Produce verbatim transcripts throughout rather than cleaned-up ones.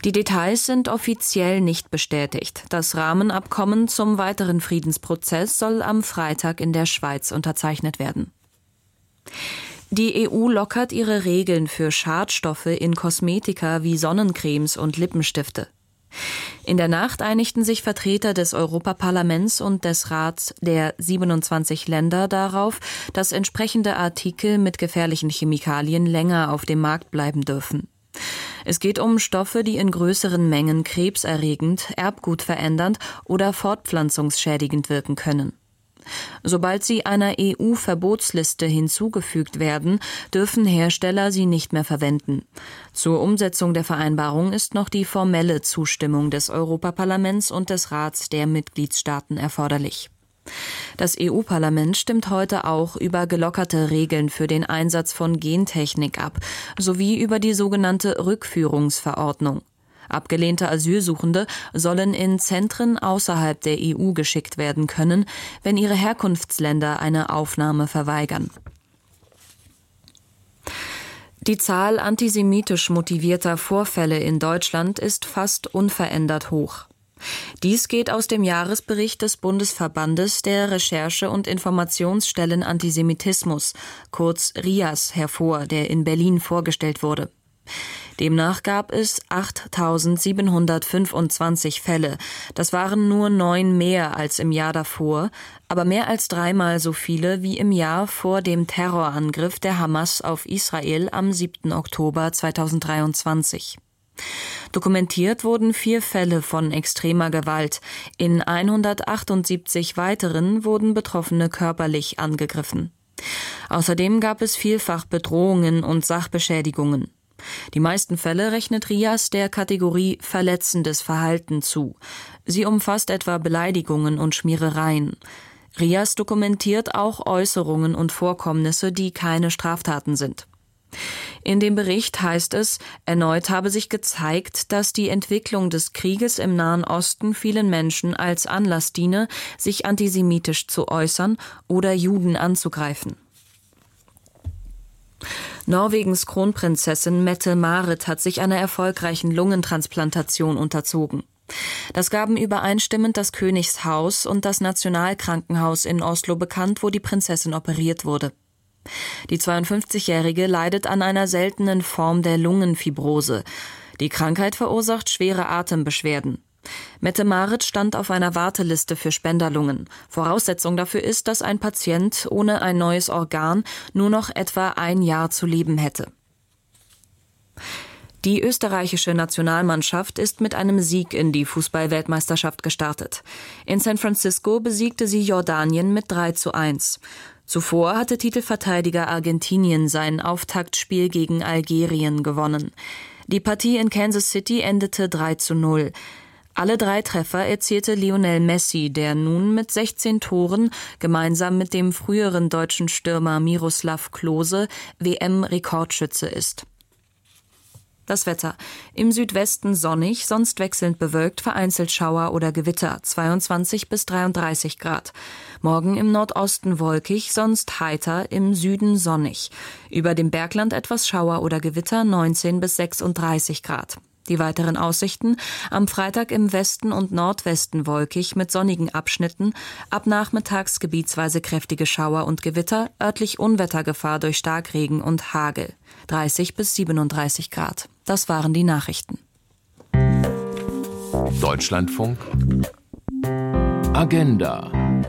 Die Details sind offiziell nicht bestätigt. Das Rahmenabkommen zum weiteren Friedensprozess soll am Freitag in der Schweiz unterzeichnet werden. Die E U lockert ihre Regeln für Schadstoffe in Kosmetika wie Sonnencremes und Lippenstifte. In der Nacht einigten sich Vertreter des Europaparlaments und des Rats der siebenundzwanzig Länder darauf, dass entsprechende Artikel mit gefährlichen Chemikalien länger auf dem Markt bleiben dürfen. Es geht um Stoffe, die in größeren Mengen krebserregend, erbgutverändernd oder fortpflanzungsschädigend wirken können. Sobald sie einer E U-Verbotsliste hinzugefügt werden, dürfen Hersteller sie nicht mehr verwenden. Zur Umsetzung der Vereinbarung ist noch die formelle Zustimmung des Europaparlaments und des Rats der Mitgliedstaaten erforderlich. Das E U-Parlament stimmt heute auch über gelockerte Regeln für den Einsatz von Gentechnik ab, sowie über die sogenannte Rückführungsverordnung. Abgelehnte Asylsuchende sollen in Zentren außerhalb der E U geschickt werden können, wenn ihre Herkunftsländer eine Aufnahme verweigern. Die Zahl antisemitisch motivierter Vorfälle in Deutschland ist fast unverändert hoch. Dies geht aus dem Jahresbericht des Bundesverbandes der Recherche- und Informationsstellen Antisemitismus, kurz R I A S, hervor, der in Berlin vorgestellt wurde. Demnach gab es achttausendsiebenhundertfünfundzwanzig Fälle. Das waren nur neun mehr als im Jahr davor, aber mehr als dreimal so viele wie im Jahr vor dem Terrorangriff der Hamas auf Israel am siebten Oktober zweitausenddreiundzwanzig. Dokumentiert wurden vier Fälle von extremer Gewalt. In hundertachtundsiebzig weiteren wurden Betroffene körperlich angegriffen. Außerdem gab es vielfach Bedrohungen und Sachbeschädigungen. Die meisten Fälle rechnet R I A S der Kategorie verletzendes Verhalten zu. Sie umfasst etwa Beleidigungen und Schmierereien. R I A S dokumentiert auch Äußerungen und Vorkommnisse, die keine Straftaten sind. In dem Bericht heißt es, erneut habe sich gezeigt, dass die Entwicklung des Krieges im Nahen Osten vielen Menschen als Anlass diene, sich antisemitisch zu äußern oder Juden anzugreifen. Norwegens Kronprinzessin Mette-Marit hat sich einer erfolgreichen Lungentransplantation unterzogen. Das gaben übereinstimmend das Königshaus und das Nationalkrankenhaus in Oslo bekannt, wo die Prinzessin operiert wurde. Die zweiundfünfzigjährige leidet an einer seltenen Form der Lungenfibrose. Die Krankheit verursacht schwere Atembeschwerden. Mette-Marit stand auf einer Warteliste für Spenderlungen. Voraussetzung dafür ist, dass ein Patient ohne ein neues Organ nur noch etwa ein Jahr zu leben hätte. Die österreichische Nationalmannschaft ist mit einem Sieg in die Fußball-Weltmeisterschaft gestartet. In San Francisco besiegte sie Jordanien mit drei zu eins. Zuvor hatte Titelverteidiger Argentinien sein Auftaktspiel gegen Algerien gewonnen. Die Partie in Kansas City endete drei zu null. Alle drei Treffer erzielte Lionel Messi, der nun mit sechzehn Toren gemeinsam mit dem früheren deutschen Stürmer Miroslav Klose W M-Rekordschütze ist. Das Wetter. Im Südwesten sonnig, sonst wechselnd bewölkt, vereinzelt Schauer oder Gewitter, zweiundzwanzig bis dreiunddreißig Grad. Morgen im Nordosten wolkig, sonst heiter, im Süden sonnig. Über dem Bergland etwas Schauer oder Gewitter, neunzehn bis sechsunddreißig Grad. Die weiteren Aussichten: am Freitag im Westen und Nordwesten wolkig mit sonnigen Abschnitten, ab nachmittags gebietsweise kräftige Schauer und Gewitter, örtlich Unwettergefahr durch Starkregen und Hagel, dreißig bis siebenunddreißig Grad. Das waren die Nachrichten. Deutschlandfunk Agenda.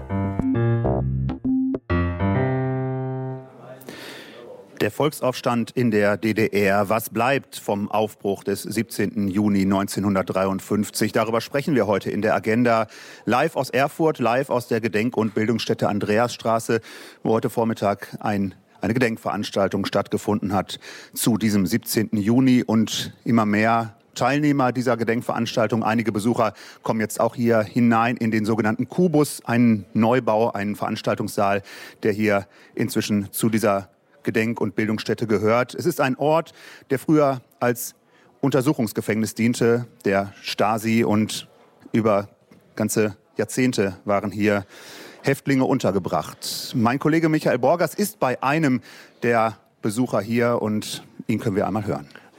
Der Volksaufstand in der D D R. Was bleibt vom Aufbruch des siebzehnten Juni neunzehnhundertdreiundfünfzig? Darüber sprechen wir heute in der Agenda. Live aus Erfurt, live aus der Gedenk- und Bildungsstätte Andreasstraße, wo heute Vormittag ein, eine Gedenkveranstaltung stattgefunden hat zu diesem siebzehnten Juni. Und immer mehr Teilnehmer dieser Gedenkveranstaltung, einige Besucher kommen jetzt auch hier hinein in den sogenannten Kubus, einen Neubau, einen Veranstaltungssaal, der hier inzwischen zu dieser Gedenk- und Bildungsstätte gehört. Es ist ein Ort, der früher als Untersuchungsgefängnis diente, der Stasi, und über ganze Jahrzehnte waren hier Häftlinge untergebracht. Mein Kollege Michael Borgers ist bei einem der Besucher hier und ihn können wir einmal hören.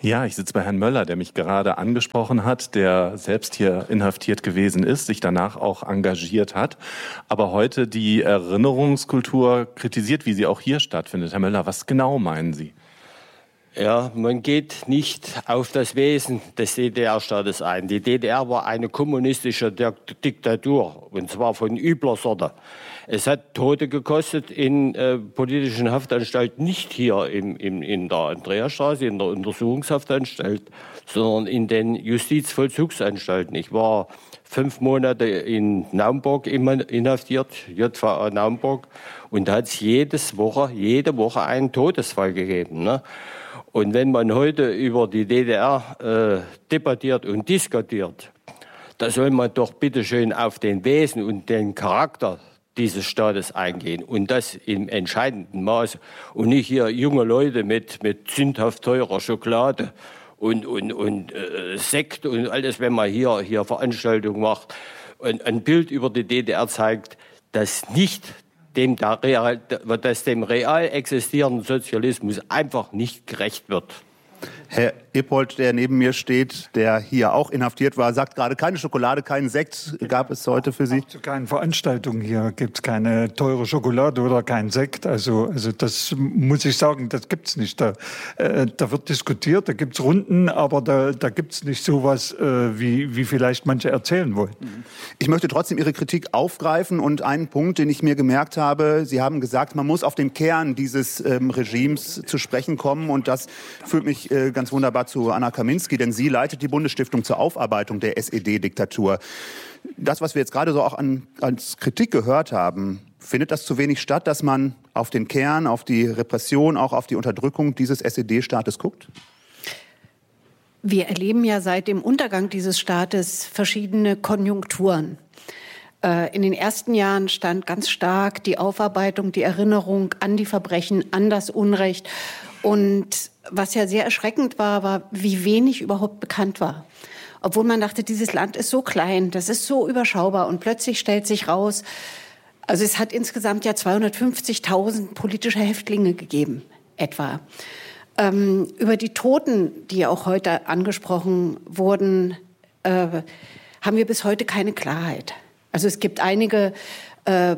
Ja, ich sitze bei Herrn Möller, der mich gerade angesprochen hat, der selbst hier inhaftiert gewesen ist, sich danach auch engagiert hat, aber heute die Erinnerungskultur kritisiert, wie sie auch hier stattfindet. Herr Möller, was genau meinen Sie? Ja, man geht nicht auf das Wesen des D D R-Staates ein. Die D D R war eine kommunistische Diktatur, und zwar von übler Sorte. Es hat Tote gekostet in äh, politischen Haftanstalten, nicht hier im, im, in der Andreasstraße, in der Untersuchungshaftanstalt, sondern in den Justizvollzugsanstalten. Ich war fünf Monate in Naumburg inhaftiert, J V A Naumburg, und da hat es jedes Woche, jede Woche einen Todesfall gegeben, ne? Und wenn man heute über die D D R äh, debattiert und diskutiert, da soll man doch bitte schön auf den Wesen und den Charakter dieses Staates eingehen, und das im entscheidenden Maße, und nicht hier junge Leute mit, mit sündhaft teurer Schokolade und, und, und äh, Sekt und alles, wenn man hier, hier Veranstaltungen macht, und ein Bild über die D D R zeigt, das nicht dem, der real, das dem real existierenden Sozialismus einfach nicht gerecht wird. Herr Ippold, der neben mir steht, der hier auch inhaftiert war, sagt gerade, keine Schokolade, keinen Sekt gab es heute für Sie? Zu keinen Veranstaltungen hier gibt es keine teure Schokolade oder keinen Sekt. Also, also das muss ich sagen, das gibt es nicht. Da, äh, da wird diskutiert, da gibt es Runden, aber da, da gibt es nicht sowas, äh, wie, wie vielleicht manche erzählen wollen. Ich möchte trotzdem Ihre Kritik aufgreifen, und einen Punkt, den ich mir gemerkt habe: Sie haben gesagt, man muss auf den Kern dieses ähm, Regimes zu sprechen kommen, und das führt mich äh, ganz wunderbar zu Anna Kaminski, denn sie leitet die Bundesstiftung zur Aufarbeitung der S E D-Diktatur. Das, was wir jetzt gerade so auch an, als Kritik gehört haben, findet das zu wenig statt, dass man auf den Kern, auf die Repression, auch auf die Unterdrückung dieses S E D-Staates guckt? Wir erleben ja seit dem Untergang dieses Staates verschiedene Konjunkturen. In den ersten Jahren stand ganz stark die Aufarbeitung, die Erinnerung an die Verbrechen, an das Unrecht. Und was ja sehr erschreckend war, war, wie wenig überhaupt bekannt war. Obwohl man dachte, dieses Land ist so klein, das ist so überschaubar. Und plötzlich stellt sich raus, also es hat insgesamt ja zweihundertfünfzigtausend politische Häftlinge gegeben, etwa. Ähm, über die Toten, die auch heute angesprochen wurden, äh, haben wir bis heute keine Klarheit. Also es gibt einige äh,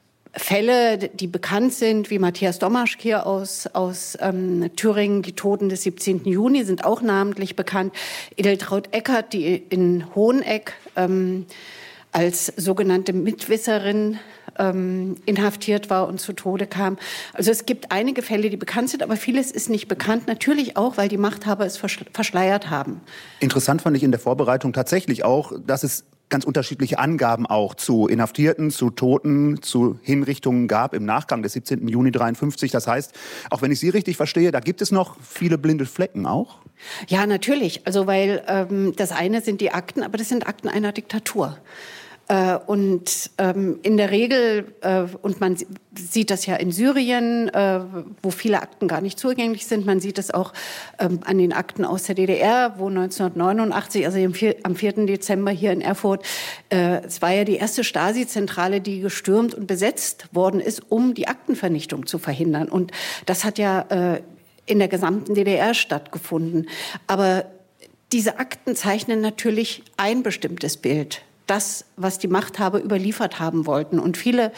Fälle, die bekannt sind, wie Matthias Domaschk hier aus, aus ähm, Thüringen. Die Toten des siebzehnten Juni sind auch namentlich bekannt. Edeltraud Eckert, die in Hoheneck ähm, als sogenannte Mitwisserin ähm, inhaftiert war und zu Tode kam. Also es gibt einige Fälle, die bekannt sind, aber vieles ist nicht bekannt. Natürlich auch, weil die Machthaber es verschleiert haben. Interessant fand ich in der Vorbereitung tatsächlich auch, dass es ganz unterschiedliche Angaben auch zu Inhaftierten, zu Toten, zu Hinrichtungen gab im Nachgang des siebzehnten Juni dreiundfünfzig. Das heißt, auch wenn ich Sie richtig verstehe, da gibt es noch viele blinde Flecken auch? Ja, natürlich. Also weil ähm, das eine sind die Akten, aber das sind Akten einer Diktatur. Äh, und ähm, in der Regel, äh, und man sieht das ja in Syrien, äh, wo viele Akten gar nicht zugänglich sind, man sieht es auch ähm, an den Akten aus der D D R, wo neunzehnhundertneunundachtzig, also im vier, am vierten Dezember hier in Erfurt, äh, es war ja die erste Stasi-Zentrale, die gestürmt und besetzt worden ist, um die Aktenvernichtung zu verhindern. Und das hat ja äh, in der gesamten D D R stattgefunden. Aber diese Akten zeichnen natürlich ein bestimmtes Bild. Das, was die Machthaber überliefert haben wollten. Und viele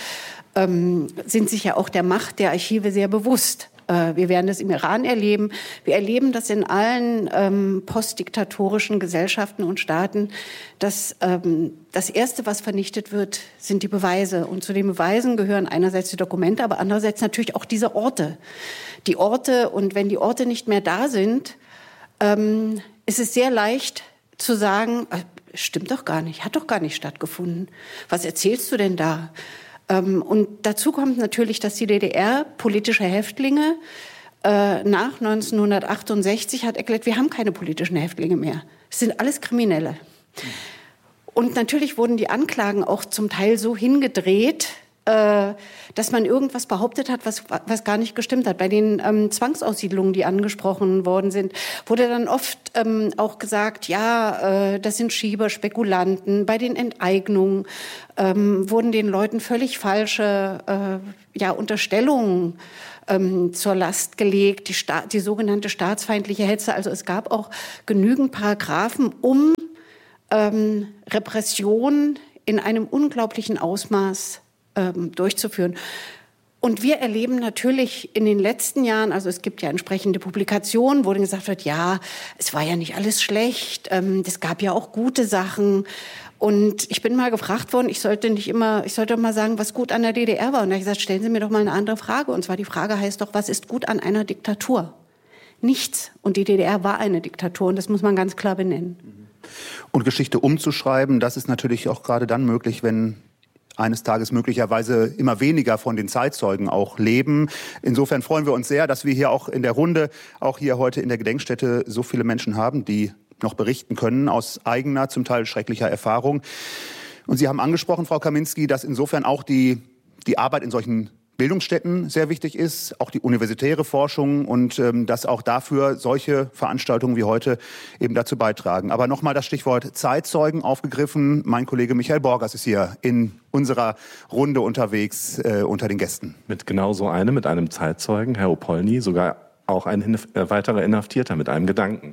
ähm, sind sich ja auch der Macht der Archive sehr bewusst. Äh, wir werden das im Iran erleben. Wir erleben das in allen ähm, postdiktatorischen Gesellschaften und Staaten. Dass, ähm, das Erste, was vernichtet wird, sind die Beweise. Und zu den Beweisen gehören einerseits die Dokumente, aber andererseits natürlich auch diese Orte. Die Orte, und wenn die Orte nicht mehr da sind, ähm, ist es sehr leicht zu sagen, stimmt doch gar nicht, hat doch gar nicht stattgefunden. Was erzählst du denn da? Ähm, und dazu kommt natürlich, dass die D D R politische Häftlinge äh, nach neunzehnhundertachtundsechzig hat erklärt, wir haben keine politischen Häftlinge mehr. Es sind alles Kriminelle. Und natürlich wurden die Anklagen auch zum Teil so hingedreht, äh, dass man irgendwas behauptet hat, was, was gar nicht gestimmt hat. Bei den ähm, Zwangsaussiedlungen, die angesprochen worden sind, wurde dann oft ähm, auch gesagt, ja, äh, das sind Schieber, Spekulanten. Bei den Enteignungen ähm, wurden den Leuten völlig falsche äh, ja, Unterstellungen ähm, zur Last gelegt, die, Sta- die sogenannte staatsfeindliche Hetze. Also es gab auch genügend Paragraphen, um ähm, Repression in einem unglaublichen Ausmaß ähm, durchzuführen. Und wir erleben natürlich in den letzten Jahren, also es gibt ja entsprechende Publikationen, wo dann gesagt wird, ja, es war ja nicht alles schlecht, ähm, es gab ja auch gute Sachen. Und ich bin mal gefragt worden, ich sollte nicht immer, ich sollte mal sagen, was gut an der D D R war. Und da habe ich gesagt, stellen Sie mir doch mal eine andere Frage. Und zwar die Frage heißt doch, was ist gut an einer Diktatur? Nichts. Und die D D R war eine Diktatur und das muss man ganz klar benennen. Und Geschichte umzuschreiben, das ist natürlich auch gerade dann möglich, wenn eines Tages möglicherweise immer weniger von den Zeitzeugen auch leben. Insofern freuen wir uns sehr, dass wir hier auch in der Runde, auch hier heute in der Gedenkstätte so viele Menschen haben, die noch berichten können aus eigener, zum Teil schrecklicher Erfahrung. Und Sie haben angesprochen, Frau Kaminski, dass insofern auch die, die Arbeit in solchen Bildungsstätten sehr wichtig ist, auch die universitäre Forschung und ähm, dass auch dafür solche Veranstaltungen wie heute eben dazu beitragen. Aber nochmal das Stichwort Zeitzeugen aufgegriffen. Mein Kollege Michael Borgers ist hier in unserer Runde unterwegs äh, unter den Gästen. Mit genau so einem, mit einem Zeitzeugen, Herr Opolny, sogar auch ein äh, weiterer Inhaftierter mit einem Gedanken.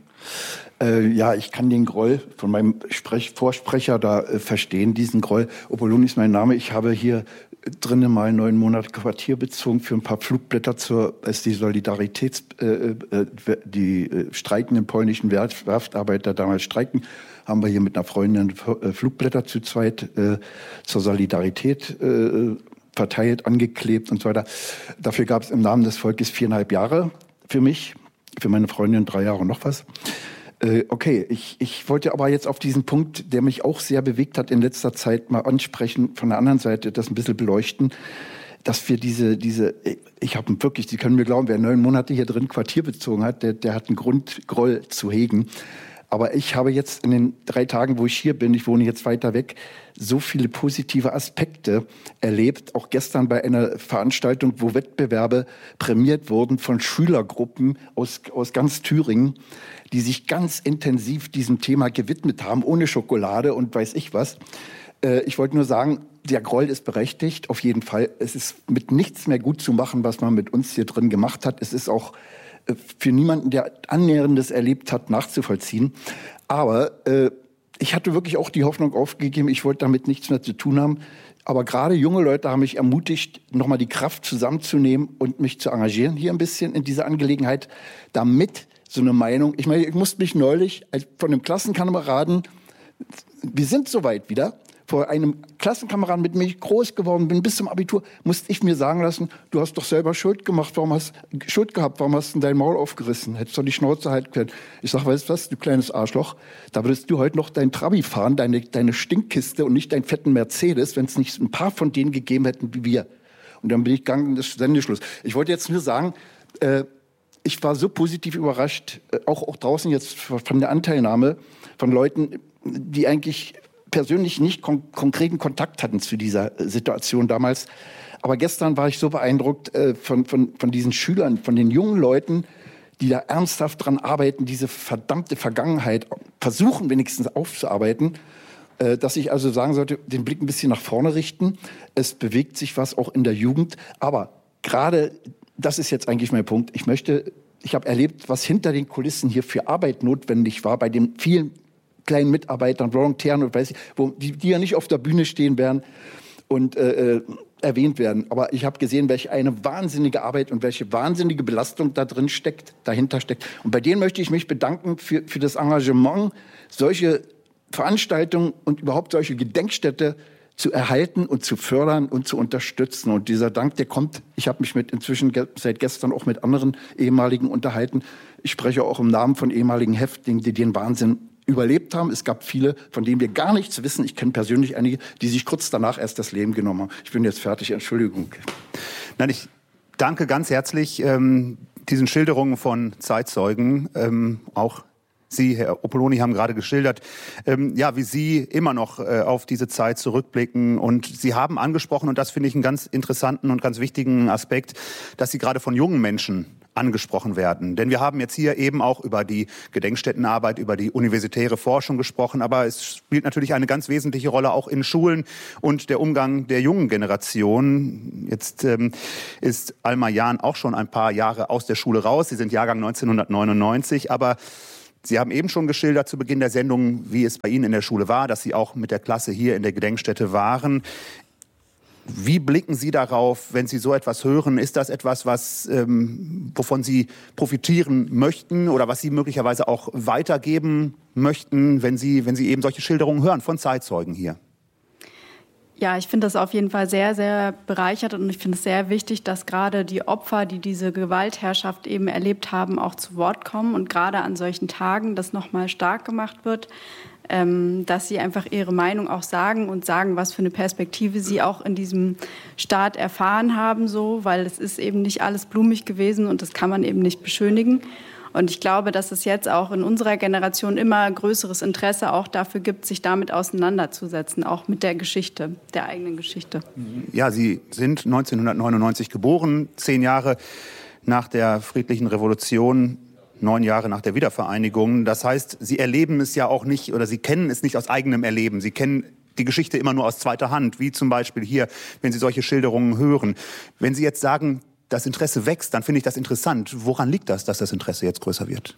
Äh, ja, ich kann den Groll von meinem Sprech- Vorsprecher da äh, verstehen, diesen Groll. Opolny ist mein Name. Ich habe hier drinnen mal neun Monate Quartier bezogen für ein paar Flugblätter zur, als die Solidaritäts, äh, äh, die äh, streikenden polnischen Werf, Werftarbeiter damals streiken, haben wir hier mit einer Freundin äh, Flugblätter zu zweit äh, zur Solidarität äh, verteilt, angeklebt und so weiter. Dafür gab es im Namen des Volkes viereinhalb Jahre für mich, für meine Freundin drei Jahre noch was. Äh, okay, ich, ich wollte aber jetzt auf diesen Punkt, der mich auch sehr bewegt hat in letzter Zeit, mal ansprechen, von der anderen Seite das ein bisschen beleuchten, dass wir diese, diese, ich habe wirklich, Sie können mir glauben, wer neun Monate hier drin Quartier bezogen hat, der, der hat einen Grund, Groll zu hegen. Aber ich habe jetzt in den drei Tagen, wo ich hier bin, ich wohne jetzt weiter weg, so viele positive Aspekte erlebt. Auch gestern bei einer Veranstaltung, wo Wettbewerbe prämiert wurden von Schülergruppen aus, aus ganz Thüringen, die sich ganz intensiv diesem Thema gewidmet haben, ohne Schokolade und weiß ich was. Äh, ich wollte nur sagen, der Groll ist berechtigt, auf jeden Fall. Es ist mit nichts mehr gut zu machen, was man mit uns hier drin gemacht hat. Es ist auch für niemanden, der Annäherndes erlebt hat, nachzuvollziehen. Aber äh, ich hatte wirklich auch die Hoffnung aufgegeben, ich wollte damit nichts mehr zu tun haben. Aber gerade junge Leute haben mich ermutigt, nochmal die Kraft zusammenzunehmen und mich zu engagieren hier ein bisschen in dieser Angelegenheit, damit so eine Meinung, ich meine, ich musste mich neulich von einem Klassenkameraden, wir sind soweit wieder, vor einem Klassenkameraden, mit dem ich groß geworden bin, bis zum Abitur, musste ich mir sagen lassen, du hast doch selber Schuld gemacht, warum hast Schuld gehabt, warum hast du dein Maul aufgerissen? Hättest du die Schnauze halten können. Ich sag, weißt du was, du kleines Arschloch, da würdest du heute noch dein Trabi fahren, deine, deine Stinkkiste und nicht deinen fetten Mercedes, wenn es nicht ein paar von denen gegeben hätten wie wir. Und dann bin ich gegangen, das ist Sendeschluss. Ich wollte jetzt nur sagen, äh, ich war so positiv überrascht, äh, auch, auch draußen jetzt von der Anteilnahme von Leuten, die eigentlich persönlich nicht kon- konkreten Kontakt hatten zu dieser Situation damals. Aber gestern war ich so beeindruckt äh, von, von, von diesen Schülern, von den jungen Leuten, die da ernsthaft dran arbeiten, diese verdammte Vergangenheit versuchen wenigstens aufzuarbeiten, äh, dass ich also sagen sollte, den Blick ein bisschen nach vorne richten. Es bewegt sich was auch in der Jugend. Aber gerade, das ist jetzt eigentlich mein Punkt, ich möchte, ich habe erlebt, was hinter den Kulissen hier für Arbeit notwendig war, bei den vielen kleinen Mitarbeitern, Volontären und weiß ich, wo, die, die ja nicht auf der Bühne stehen werden und äh, erwähnt werden. Aber ich habe gesehen, welche eine wahnsinnige Arbeit und welche wahnsinnige Belastung da drin steckt, dahinter steckt. Und bei denen möchte ich mich bedanken für, für das Engagement, solche Veranstaltungen und überhaupt solche Gedenkstätte zu erhalten und zu fördern und zu unterstützen. Und dieser Dank, der kommt, ich habe mich mit inzwischen ge- seit gestern auch mit anderen ehemaligen unterhalten. Ich spreche auch im Namen von ehemaligen Häftlingen, die den Wahnsinn überlebt haben. Es gab viele, von denen wir gar nichts wissen. Ich kenne persönlich einige, die sich kurz danach erst das Leben genommen haben. Ich bin jetzt fertig, Entschuldigung. Nein, ich danke ganz herzlich ähm, diesen Schilderungen von Zeitzeugen, ähm, auch Sie, Herr Opoloni, haben gerade geschildert, ähm, ja, wie Sie immer noch äh, auf diese Zeit zurückblicken. Und Sie haben angesprochen, und das finde ich einen ganz interessanten und ganz wichtigen Aspekt, dass Sie gerade von jungen Menschen angesprochen werden. Denn wir haben jetzt hier eben auch über die Gedenkstättenarbeit, über die universitäre Forschung gesprochen, aber es spielt natürlich eine ganz wesentliche Rolle auch in Schulen und der Umgang der jungen Generation. Jetzt ähm, ist Alma Jahn auch schon ein paar Jahre aus der Schule raus. Sie sind Jahrgang neunzehnhundertneunundneunzig, aber Sie haben eben schon geschildert zu Beginn der Sendung, wie es bei Ihnen in der Schule war, dass Sie auch mit der Klasse hier in der Gedenkstätte waren. Wie blicken Sie darauf, wenn Sie so etwas hören? Ist das etwas, was, ähm, wovon Sie profitieren möchten oder was Sie möglicherweise auch weitergeben möchten, wenn Sie, wenn Sie eben solche Schilderungen hören von Zeitzeugen hier? Ja, ich finde das auf jeden Fall sehr, sehr bereichert und ich finde es sehr wichtig, dass gerade die Opfer, die diese Gewaltherrschaft eben erlebt haben, auch zu Wort kommen und gerade an solchen Tagen das nochmal stark gemacht wird, ähm, dass sie einfach ihre Meinung auch sagen und sagen, was für eine Perspektive sie auch in diesem Staat erfahren haben, so, weil es ist eben nicht alles blumig gewesen und das kann man eben nicht beschönigen. Und ich glaube, dass es jetzt auch in unserer Generation immer größeres Interesse auch dafür gibt, sich damit auseinanderzusetzen, auch mit der Geschichte, der eigenen Geschichte. Ja, Sie sind neunzehnhundertneunundneunzig geboren, zehn Jahre nach der friedlichen Revolution, neun Jahre nach der Wiedervereinigung. Das heißt, Sie erleben es ja auch nicht oder Sie kennen es nicht aus eigenem Erleben. Sie kennen die Geschichte immer nur aus zweiter Hand, wie zum Beispiel hier, wenn Sie solche Schilderungen hören. Wenn Sie jetzt sagen, das Interesse wächst, dann finde ich das interessant. Woran liegt das, dass das Interesse jetzt größer wird?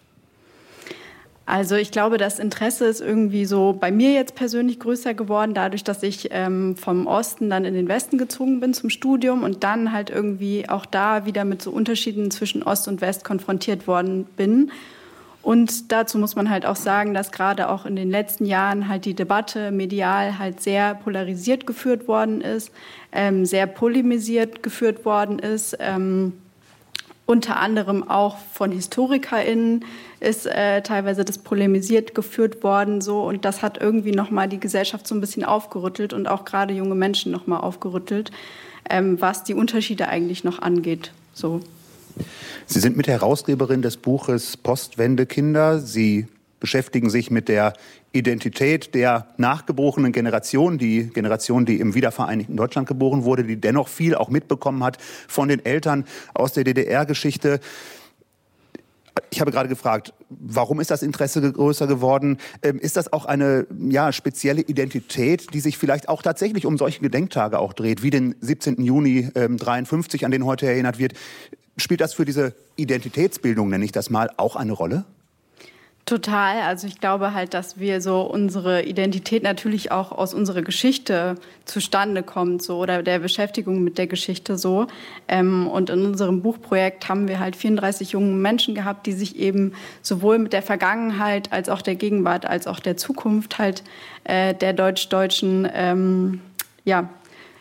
Also ich glaube, das Interesse ist irgendwie so bei mir jetzt persönlich größer geworden, dadurch, dass ich ähm, vom Osten dann in den Westen gezogen bin zum Studium und dann halt irgendwie auch da wieder mit so Unterschieden zwischen Ost und West konfrontiert worden bin. Und dazu muss man halt auch sagen, dass gerade auch in den letzten Jahren halt die Debatte medial halt sehr polarisiert geführt worden ist, ähm, sehr polemisiert geführt worden ist. Ähm, unter anderem auch von HistorikerInnen ist äh, teilweise das polemisiert geführt worden. So. Und das hat irgendwie nochmal die Gesellschaft so ein bisschen aufgerüttelt und auch gerade junge Menschen nochmal aufgerüttelt, ähm, was die Unterschiede eigentlich noch angeht. So. Sie sind Mitherausgeberin des Buches Postwendekinder. Sie beschäftigen sich mit der Identität der nachgeborenen Generation, die Generation, die im wiedervereinigten Deutschland geboren wurde, die dennoch viel auch mitbekommen hat von den Eltern aus der D D R-Geschichte. Ich habe gerade gefragt, warum ist das Interesse größer geworden? Ist das auch eine ja, spezielle Identität, die sich vielleicht auch tatsächlich um solche Gedenktage auch dreht, wie den siebzehnten Juni dreiundfünfzig, an den heute erinnert wird? Spielt das für diese Identitätsbildung, nenne ich das mal, auch eine Rolle? Total. Also ich glaube halt, dass wir so unsere Identität natürlich auch aus unserer Geschichte zustande kommt, so, oder der Beschäftigung mit der Geschichte so. Ähm, und in unserem Buchprojekt haben wir halt vierunddreißig junge Menschen gehabt, die sich eben sowohl mit der Vergangenheit als auch der Gegenwart als auch der Zukunft halt äh, der deutsch-deutschen, ähm, ja,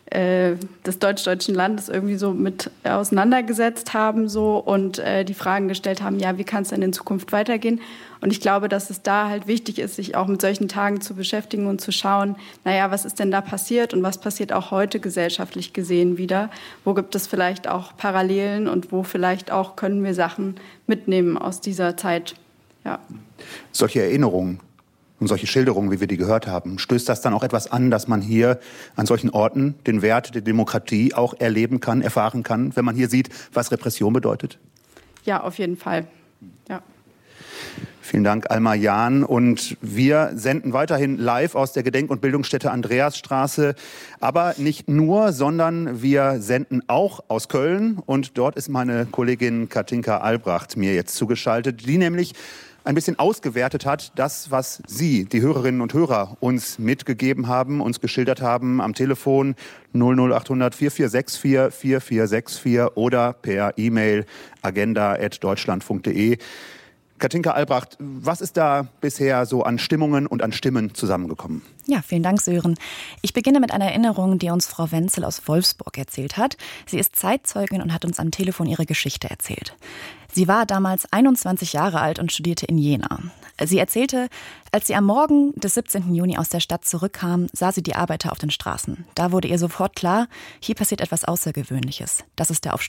des deutsch-deutschen Landes irgendwie so mit auseinandergesetzt haben so und äh, die Fragen gestellt haben, ja, wie kann es denn in Zukunft weitergehen? Und ich glaube, dass es da halt wichtig ist, sich auch mit solchen Tagen zu beschäftigen und zu schauen, naja, was ist denn da passiert und was passiert auch heute gesellschaftlich gesehen wieder? Wo gibt es vielleicht auch Parallelen und wo vielleicht auch können wir Sachen mitnehmen aus dieser Zeit? Ja. Solche Erinnerungen und solche Schilderungen, wie wir die gehört haben, stößt das dann auch etwas an, dass man hier an solchen Orten den Wert der Demokratie auch erleben kann, erfahren kann, wenn man hier sieht, was Repression bedeutet? Ja, auf jeden Fall. Ja. Vielen Dank, Alma Jahn. Und wir senden weiterhin live aus der Gedenk- und Bildungsstätte Andreasstraße. Aber nicht nur, sondern wir senden auch aus Köln. Und dort ist meine Kollegin Katinka Albrecht mir jetzt zugeschaltet, die nämlich ein bisschen ausgewertet hat, das, was Sie, die Hörerinnen und Hörer, uns mitgegeben haben, uns geschildert haben am Telefon null null acht hundert vier vier sechs vier vier vier sechs vier oder per E-Mail agenda at deutschland punkt de. Katinka Albrecht, was ist da bisher so an Stimmungen und an Stimmen zusammengekommen? Ja, vielen Dank, Sören. Ich beginne mit einer Erinnerung, die uns Frau Wenzel aus Wolfsburg erzählt hat. Sie ist Zeitzeugin und hat uns am Telefon ihre Geschichte erzählt. Sie war damals einundzwanzig Jahre alt und studierte in Jena. Sie erzählte, als sie am Morgen des siebzehnten Juni aus der Stadt zurückkam, sah sie die Arbeiter auf den Straßen. Da wurde ihr sofort klar, hier passiert etwas Außergewöhnliches. Das ist der Aufstand.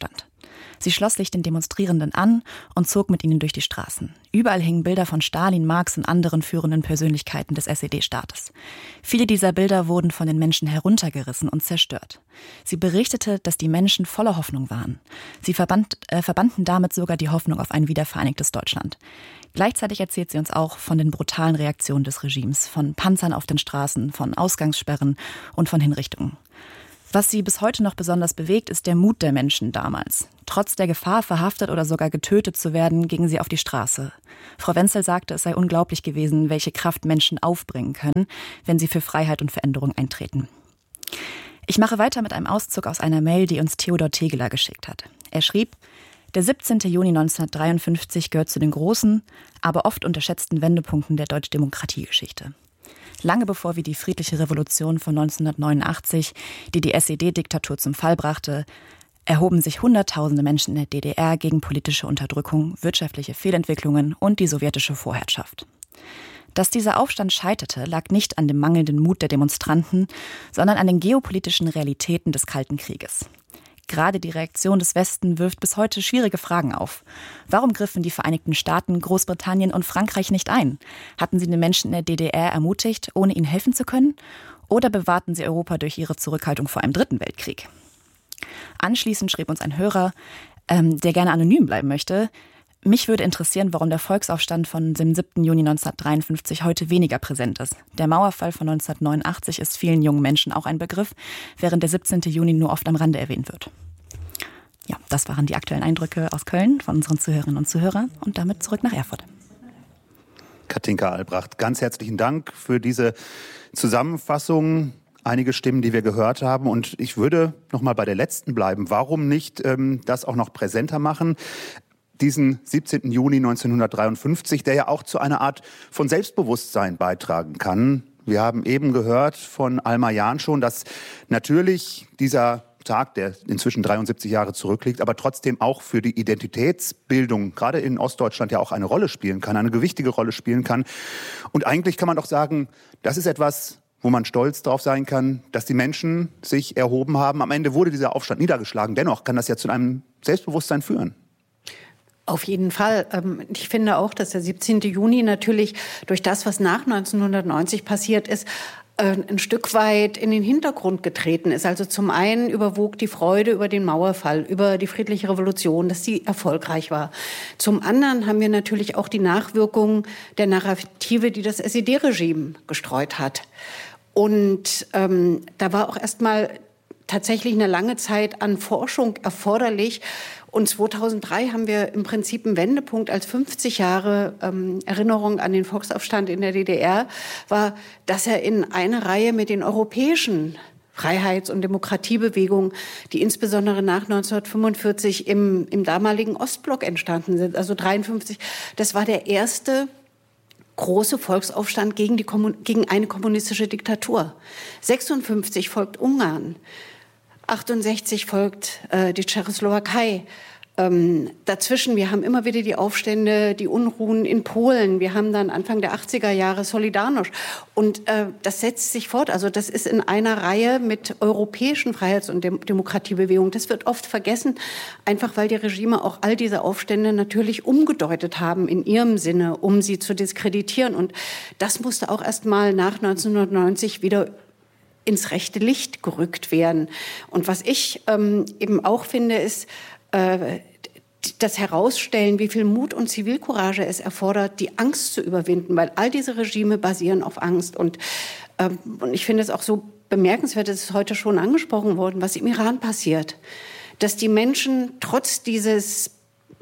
Sie schloss sich den Demonstrierenden an und zog mit ihnen durch die Straßen. Überall hingen Bilder von Stalin, Marx und anderen führenden Persönlichkeiten des S E D-Staates. Viele dieser Bilder wurden von den Menschen heruntergerissen und zerstört. Sie berichtete, dass die Menschen voller Hoffnung waren. Sie verband, äh, verbanden damit sogar die Hoffnung auf ein wiedervereinigtes Deutschland. Gleichzeitig erzählt sie uns auch von den brutalen Reaktionen des Regimes, von Panzern auf den Straßen, von Ausgangssperren und von Hinrichtungen. Was sie bis heute noch besonders bewegt, ist der Mut der Menschen damals. Trotz der Gefahr, verhaftet oder sogar getötet zu werden, gingen sie auf die Straße. Frau Wenzel sagte, es sei unglaublich gewesen, welche Kraft Menschen aufbringen können, wenn sie für Freiheit und Veränderung eintreten. Ich mache weiter mit einem Auszug aus einer Mail, die uns Theodor Tegeler geschickt hat. Er schrieb: Der siebzehnten Juni neunzehnhundertdreiundfünfzig gehört zu den großen, aber oft unterschätzten Wendepunkten der deutschen Demokratiegeschichte. Lange bevor wir die friedliche Revolution von neunzehnhundertneunundachtzig, die die S E D-Diktatur zum Fall brachte, erhoben sich Hunderttausende Menschen in der D D R gegen politische Unterdrückung, wirtschaftliche Fehlentwicklungen und die sowjetische Vorherrschaft. Dass dieser Aufstand scheiterte, lag nicht an dem mangelnden Mut der Demonstranten, sondern an den geopolitischen Realitäten des Kalten Krieges. Gerade die Reaktion des Westen wirft bis heute schwierige Fragen auf. Warum griffen die Vereinigten Staaten, Großbritannien und Frankreich nicht ein? Hatten sie den Menschen in der D D R ermutigt, ohne ihnen helfen zu können? Oder bewahrten sie Europa durch ihre Zurückhaltung vor einem dritten Weltkrieg? Anschließend schrieb uns ein Hörer, ähm, der gerne anonym bleiben möchte: Mich würde interessieren, warum der Volksaufstand von dem siebten Juni neunzehnhundertdreiundfünfzig heute weniger präsent ist. Der Mauerfall von neunzehnhundertneunundachtzig ist vielen jungen Menschen auch ein Begriff, während der siebzehnten Juni nur oft am Rande erwähnt wird. Ja, das waren die aktuellen Eindrücke aus Köln von unseren Zuhörerinnen und Zuhörern und damit zurück nach Erfurt. Katinka Albrecht, ganz herzlichen Dank für diese Zusammenfassung. Einige Stimmen, die wir gehört haben. Und ich würde noch mal bei der letzten bleiben. Warum nicht ähm, das auch noch präsenter machen? Diesen siebzehnten Juni neunzehnhundertdreiundfünfzig, der ja auch zu einer Art von Selbstbewusstsein beitragen kann. Wir haben eben gehört von Alma Jahn schon, dass natürlich dieser Tag, der inzwischen dreiundsiebzig Jahre zurückliegt, aber trotzdem auch für die Identitätsbildung, gerade in Ostdeutschland, ja auch eine Rolle spielen kann, eine gewichtige Rolle spielen kann. Und eigentlich kann man doch sagen, das ist etwas, wo man stolz drauf sein kann, dass die Menschen sich erhoben haben. Am Ende wurde dieser Aufstand niedergeschlagen. Dennoch kann das ja zu einem Selbstbewusstsein führen. Auf jeden Fall. Ich finde auch, dass der siebzehnte Juni natürlich durch das, was nach neunzehnhundertneunzig passiert ist, ein Stück weit in den Hintergrund getreten ist. Also zum einen überwog die Freude über den Mauerfall, über die friedliche Revolution, dass sie erfolgreich war. Zum anderen haben wir natürlich auch die Nachwirkungen der Narrative, die das S E D-Regime gestreut hat. Und ähm, da war auch erstmal tatsächlich eine lange Zeit an Forschung erforderlich. Und zweitausenddrei haben wir im Prinzip einen Wendepunkt, als fünfzig Jahre ähm, Erinnerung an den Volksaufstand in der D D R war, dass er in eine Reihe mit den europäischen Freiheits- und Demokratiebewegungen, die insbesondere nach neunzehnhundertfünfundvierzig im, im damaligen Ostblock entstanden sind, also dreiundfünfzig, das war der erste große Volksaufstand gegen, die, gegen eine kommunistische Diktatur. sechsundfünfzig folgt Ungarn. achtundsechzig folgt äh, die Tschechoslowakei. Ähm, dazwischen, wir haben immer wieder die Aufstände, die Unruhen in Polen. Wir haben dann Anfang der achtziger Jahre Solidarność. Und äh, das setzt sich fort. Also das ist in einer Reihe mit europäischen Freiheits- und Dem- Demokratiebewegungen. Das wird oft vergessen, einfach weil die Regime auch all diese Aufstände natürlich umgedeutet haben in ihrem Sinne, um sie zu diskreditieren. Und das musste auch erst mal nach neunzehnhundertneunzig wieder ins rechte Licht gerückt werden. Und was ich ähm, eben auch finde, ist äh, das Herausstellen, wie viel Mut und Zivilcourage es erfordert, die Angst zu überwinden, weil all diese Regime basieren auf Angst. Und, ähm, und ich finde es auch so bemerkenswert, es ist heute schon angesprochen worden, was im Iran passiert, dass die Menschen trotz dieses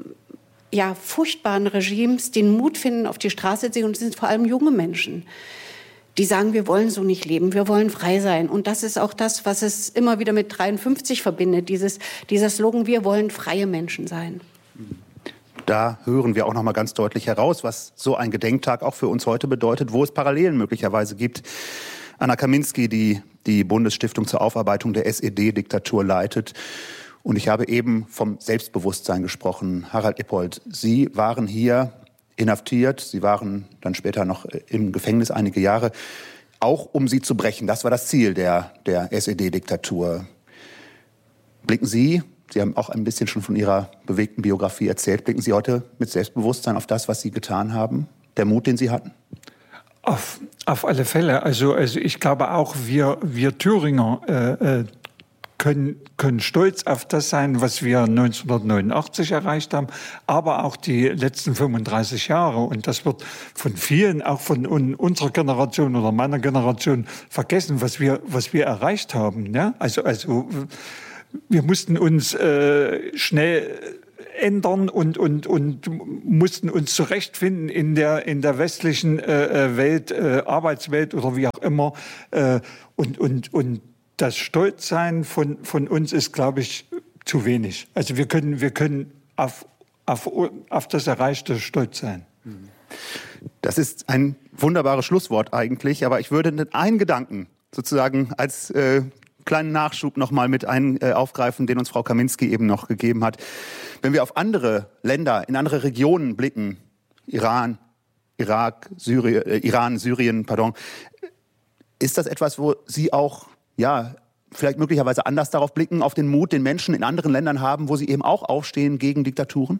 ja, furchtbaren Regimes den Mut finden, auf die Straße zu gehen, und es sind vor allem junge Menschen, die sagen, wir wollen so nicht leben, wir wollen frei sein. Und das ist auch das, was es immer wieder mit dreiundfünfzig verbindet, dieses, dieser Slogan, wir wollen freie Menschen sein. Da hören wir auch noch mal ganz deutlich heraus, was so ein Gedenktag auch für uns heute bedeutet, wo es Parallelen möglicherweise gibt. Anna Kaminski, die die Bundesstiftung zur Aufarbeitung der S E D-Diktatur leitet. Und ich habe eben vom Selbstbewusstsein gesprochen. Harald Ippold, Sie waren hier inhaftiert. Sie waren dann später noch im Gefängnis einige Jahre, auch um sie zu brechen. Das war das Ziel der, der S E D-Diktatur. Blicken Sie Sie haben auch ein bisschen schon von Ihrer bewegten Biografie erzählt. Blicken Sie heute mit Selbstbewusstsein auf das, was Sie getan haben? Der Mut, den Sie hatten? Auf, auf alle Fälle. Also, also ich glaube auch, wir, wir Thüringer äh, können, können stolz auf das sein, was wir neunzehnhundertneunundachtzig erreicht haben, aber auch die letzten fünfunddreißig Jahre. Und das wird von vielen, auch von unserer Generation oder meiner Generation, vergessen, was wir, was wir erreicht haben. Ja? Also, also wir mussten uns äh, schnell ändern und, und, und mussten uns zurechtfinden in der, in der westlichen äh, Welt, äh, Arbeitswelt oder wie auch immer. Äh, und, und, und das Stolzsein von, von uns ist, glaube ich, zu wenig. Also wir können, wir können auf, auf, auf das Erreichte stolz sein. Das ist ein wunderbares Schlusswort eigentlich, aber ich würde einen Gedanken sozusagen als äh, kleinen Nachschub noch mal mit ein, äh, aufgreifen, den uns Frau Kaminski eben noch gegeben hat. Wenn wir auf andere Länder, in andere Regionen blicken, Iran, Irak, Syrien, äh, Iran, Syrien, pardon, ist das etwas, wo Sie auch, ja, vielleicht möglicherweise anders darauf blicken, auf den Mut, den Menschen in anderen Ländern haben, wo sie eben auch aufstehen gegen Diktaturen?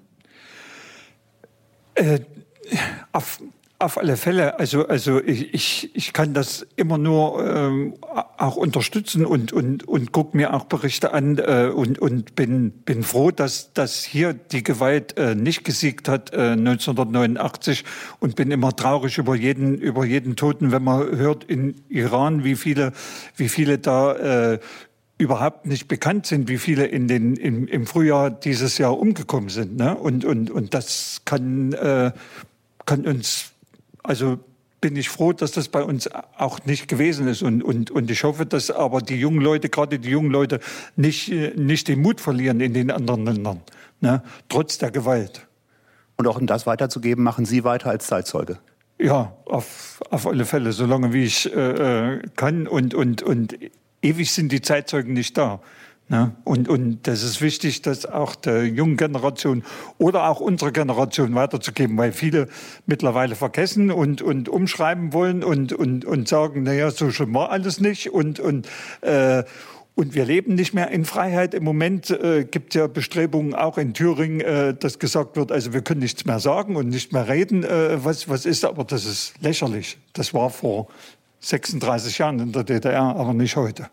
Äh, auf Auf alle Fälle. Also, also ich, ich, ich kann das immer nur ähm, auch unterstützen und, und, und gucke mir auch Berichte an äh, und, und bin, bin froh, dass, dass hier die Gewalt äh, nicht gesiegt hat äh, neunzehnhundertneunundachtzig und bin immer traurig über jeden, über jeden Toten, wenn man hört in Iran, wie viele, wie viele da äh, überhaupt nicht bekannt sind, wie viele in den, im, im Frühjahr dieses Jahr umgekommen sind. Ne? Und, und, und das kann, äh, kann uns Also bin ich froh, dass das bei uns auch nicht gewesen ist. Und, und, und ich hoffe, dass aber die jungen Leute, gerade die jungen Leute, nicht, nicht den Mut verlieren in den anderen Ländern, ne? Trotz der Gewalt. Und auch um das weiterzugeben, machen Sie weiter als Zeitzeuge? Ja, auf, auf alle Fälle, solange wie ich äh, kann. Und, und, und ewig sind die Zeitzeugen nicht da. Ne? Und, und das ist wichtig, das auch der jungen Generation oder auch unserer Generation weiterzugeben, weil viele mittlerweile vergessen und, und umschreiben wollen und, und, und sagen, naja, so schlimm war alles nicht. Und, und, äh, und wir leben nicht mehr in Freiheit. Im Moment äh, gibt es ja Bestrebungen auch in Thüringen, äh, dass gesagt wird, also wir können nichts mehr sagen und nicht mehr reden, äh, was, was ist, aber das ist lächerlich. Das war vor sechsunddreißig Jahren in der D D R, aber nicht heute.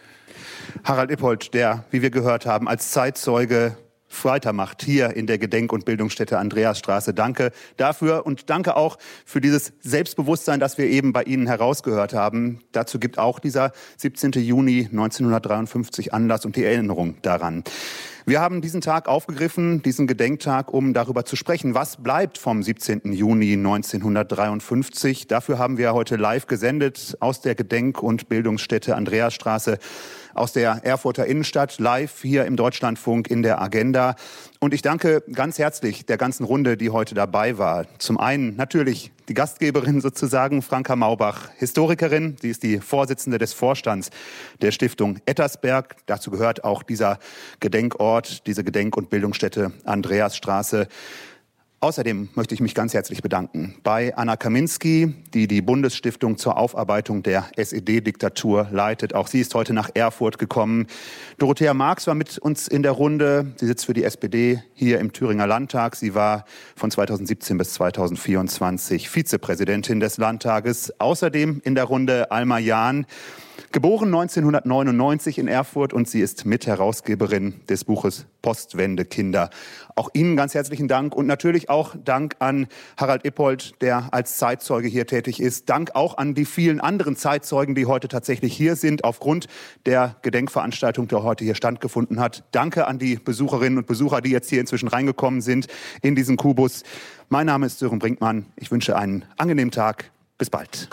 Harald Ippold, der, wie wir gehört haben, als Zeitzeuge weitermacht hier in der Gedenk- und Bildungsstätte Andreasstraße. Danke dafür und danke auch für dieses Selbstbewusstsein, das wir eben bei Ihnen herausgehört haben. Dazu gibt auch dieser siebzehnten Juni neunzehnhundertdreiundfünfzig Anlass und die Erinnerung daran. Wir haben diesen Tag aufgegriffen, diesen Gedenktag, um darüber zu sprechen, was bleibt vom siebzehnten Juni neunzehnhundertdreiundfünfzig. Dafür haben wir heute live gesendet aus der Gedenk- und Bildungsstätte Andreasstraße, aus der Erfurter Innenstadt, live hier im Deutschlandfunk in der Agenda. Und ich danke ganz herzlich der ganzen Runde, die heute dabei war. Zum einen natürlich die Gastgeberin sozusagen, Franka Maubach, Historikerin. Sie ist die Vorsitzende des Vorstands der Stiftung Ettersberg. Dazu gehört auch dieser Gedenkort, diese Gedenk- und Bildungsstätte Andreasstraße. Außerdem möchte ich mich ganz herzlich bedanken bei Anna Kaminski, die die Bundesstiftung zur Aufarbeitung der S E D-Diktatur leitet. Auch sie ist heute nach Erfurt gekommen. Dorothea Marx war mit uns in der Runde. Sie sitzt für die S P D hier im Thüringer Landtag. Sie war von zweitausendsiebzehn bis zweitausendvierundzwanzig Vizepräsidentin des Landtages. Außerdem in der Runde Alma Jahn, geboren neunzehnhundertneunundneunzig in Erfurt, und sie ist Mitherausgeberin des Buches Postwende Kinder. Auch Ihnen ganz herzlichen Dank und natürlich auch Dank an Harald Ippold, der als Zeitzeuge hier tätig ist. Dank auch an die vielen anderen Zeitzeugen, die heute tatsächlich hier sind, aufgrund der Gedenkveranstaltung, die heute hier stattgefunden hat. Danke an die Besucherinnen und Besucher, die jetzt hier inzwischen reingekommen sind in diesen Kubus. Mein Name ist Sören Brinkmann. Ich wünsche einen angenehmen Tag. Bis bald.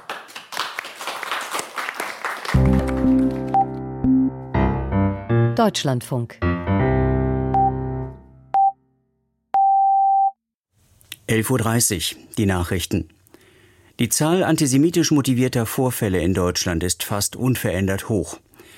Deutschlandfunk. elf Uhr dreißig, die Nachrichten. Die Zahl antisemitisch motivierter Vorfälle in Deutschland ist fast unverändert hoch.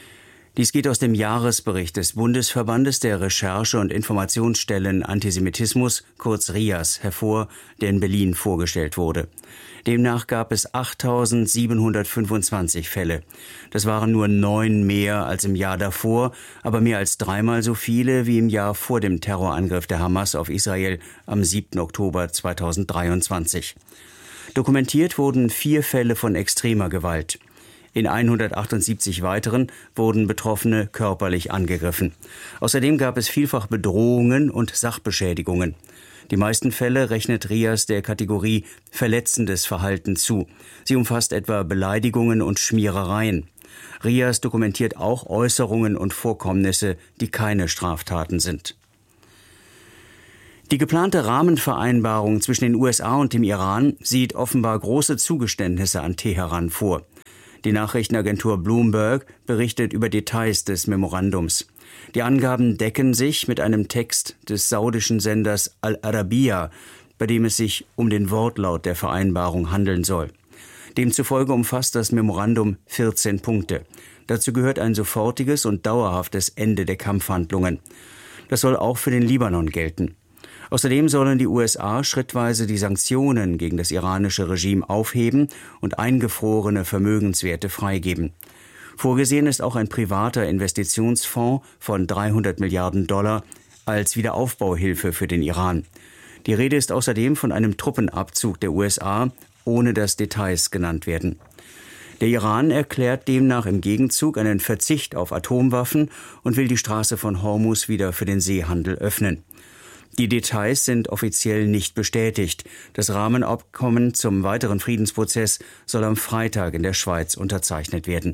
Dies geht aus dem Jahresbericht des Bundesverbandes der Recherche- und Informationsstellen Antisemitismus, kurz RIAS, hervor, der in Berlin vorgestellt wurde. Demnach gab es achttausendsiebenhundertfünfundzwanzig Fälle. Das waren nur neun mehr als im Jahr davor, aber mehr als dreimal so viele wie im Jahr vor dem Terrorangriff der Hamas auf Israel am siebten Oktober zweitausenddreiundzwanzig. Dokumentiert wurden vier Fälle von extremer Gewalt. In hundertachtundsiebzig weiteren wurden Betroffene körperlich angegriffen. Außerdem gab es vielfach Bedrohungen und Sachbeschädigungen. Die meisten Fälle rechnet RIAS der Kategorie verletzendes Verhalten zu. Sie umfasst etwa Beleidigungen und Schmierereien. RIAS dokumentiert auch Äußerungen und Vorkommnisse, die keine Straftaten sind. Die geplante Rahmenvereinbarung zwischen den U S A und dem Iran sieht offenbar große Zugeständnisse an Teheran vor. Die Nachrichtenagentur Bloomberg berichtet über Details des Memorandums. Die Angaben decken sich mit einem Text des saudischen Senders Al Arabiya, bei dem es sich um den Wortlaut der Vereinbarung handeln soll. Demzufolge umfasst das Memorandum vierzehn Punkte. Dazu gehört ein sofortiges und dauerhaftes Ende der Kampfhandlungen. Das soll auch für den Libanon gelten. Außerdem sollen die U S A schrittweise die Sanktionen gegen das iranische Regime aufheben und eingefrorene Vermögenswerte freigeben. Vorgesehen ist auch ein privater Investitionsfonds von dreihundert Milliarden Dollar als Wiederaufbauhilfe für den Iran. Die Rede ist außerdem von einem Truppenabzug der U S A, ohne dass Details genannt werden. Der Iran erklärt demnach im Gegenzug einen Verzicht auf Atomwaffen und will die Straße von Hormuz wieder für den Seehandel öffnen. Die Details sind offiziell nicht bestätigt. Das Rahmenabkommen zum weiteren Friedensprozess soll am Freitag in der Schweiz unterzeichnet werden.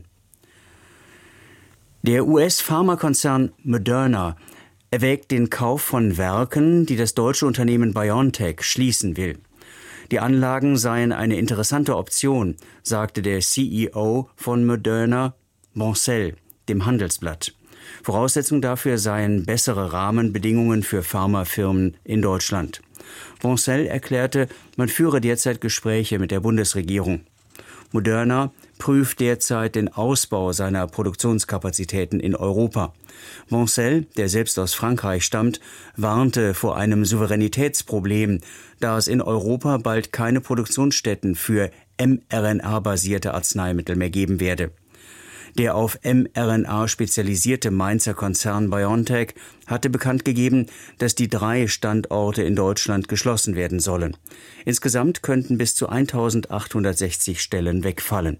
Der U S-Pharmakonzern Moderna erwägt den Kauf von Werken, die das deutsche Unternehmen BioNTech schließen will. Die Anlagen seien eine interessante Option, sagte der C E O von Moderna, Boncel, dem Handelsblatt. Voraussetzung dafür seien bessere Rahmenbedingungen für Pharmafirmen in Deutschland. Boncel erklärte, man führe derzeit Gespräche mit der Bundesregierung. Moderna prüft derzeit den Ausbau seiner Produktionskapazitäten in Europa. Boncel, der selbst aus Frankreich stammt, warnte vor einem Souveränitätsproblem, da es in Europa bald keine Produktionsstätten für mRNA-basierte Arzneimittel mehr geben werde. Der auf mRNA spezialisierte Mainzer Konzern BioNTech hatte bekannt gegeben, dass die drei Standorte in Deutschland geschlossen werden sollen. Insgesamt könnten bis zu eintausendachthundertsechzig Stellen wegfallen.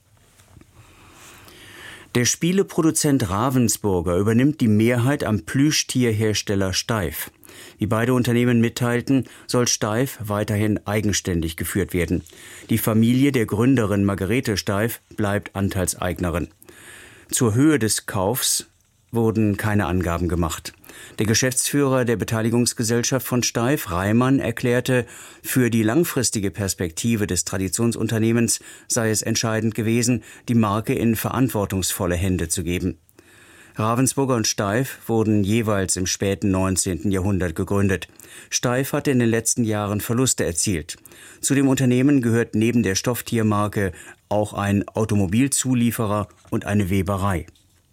Der Spieleproduzent Ravensburger übernimmt die Mehrheit am Plüschtierhersteller Steiff. Wie beide Unternehmen mitteilten, soll Steiff weiterhin eigenständig geführt werden. Die Familie der Gründerin Margarete Steiff bleibt Anteilseignerin. Zur Höhe des Kaufs wurden keine Angaben gemacht. Der Geschäftsführer der Beteiligungsgesellschaft von Steiff, Reimann, erklärte, für die langfristige Perspektive des Traditionsunternehmens sei es entscheidend gewesen, die Marke in verantwortungsvolle Hände zu geben. Ravensburger und Steiff wurden jeweils im späten neunzehnten Jahrhundert gegründet. Steiff hatte in den letzten Jahren Verluste erzielt. Zu dem Unternehmen gehört neben der Stofftiermarke auch ein Automobilzulieferer und eine Weberei.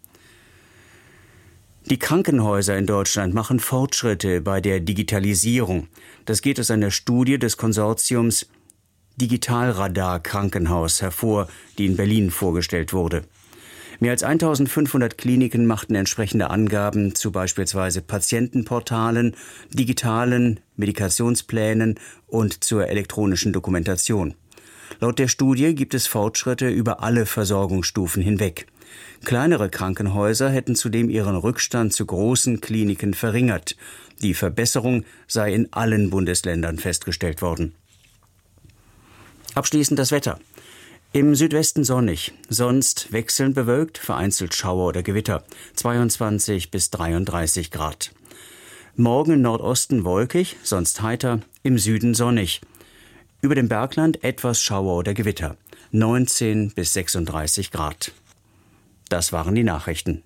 Die Krankenhäuser in Deutschland machen Fortschritte bei der Digitalisierung. Das geht aus einer Studie des Konsortiums Digitalradar Krankenhaus hervor, die in Berlin vorgestellt wurde. Mehr als eintausendfünfhundert Kliniken machten entsprechende Angaben zu beispielsweise Patientenportalen, digitalen Medikationsplänen und zur elektronischen Dokumentation. Laut der Studie gibt es Fortschritte über alle Versorgungsstufen hinweg. Kleinere Krankenhäuser hätten zudem ihren Rückstand zu großen Kliniken verringert. Die Verbesserung sei in allen Bundesländern festgestellt worden. Abschließend das Wetter. Im Südwesten sonnig, sonst wechselnd bewölkt, vereinzelt Schauer oder Gewitter, zweiundzwanzig bis dreiunddreißig Grad. Morgen im Nordosten wolkig, sonst heiter, im Süden sonnig. Über dem Bergland etwas Schauer oder Gewitter, neunzehn bis sechsunddreißig Grad. Das waren die Nachrichten.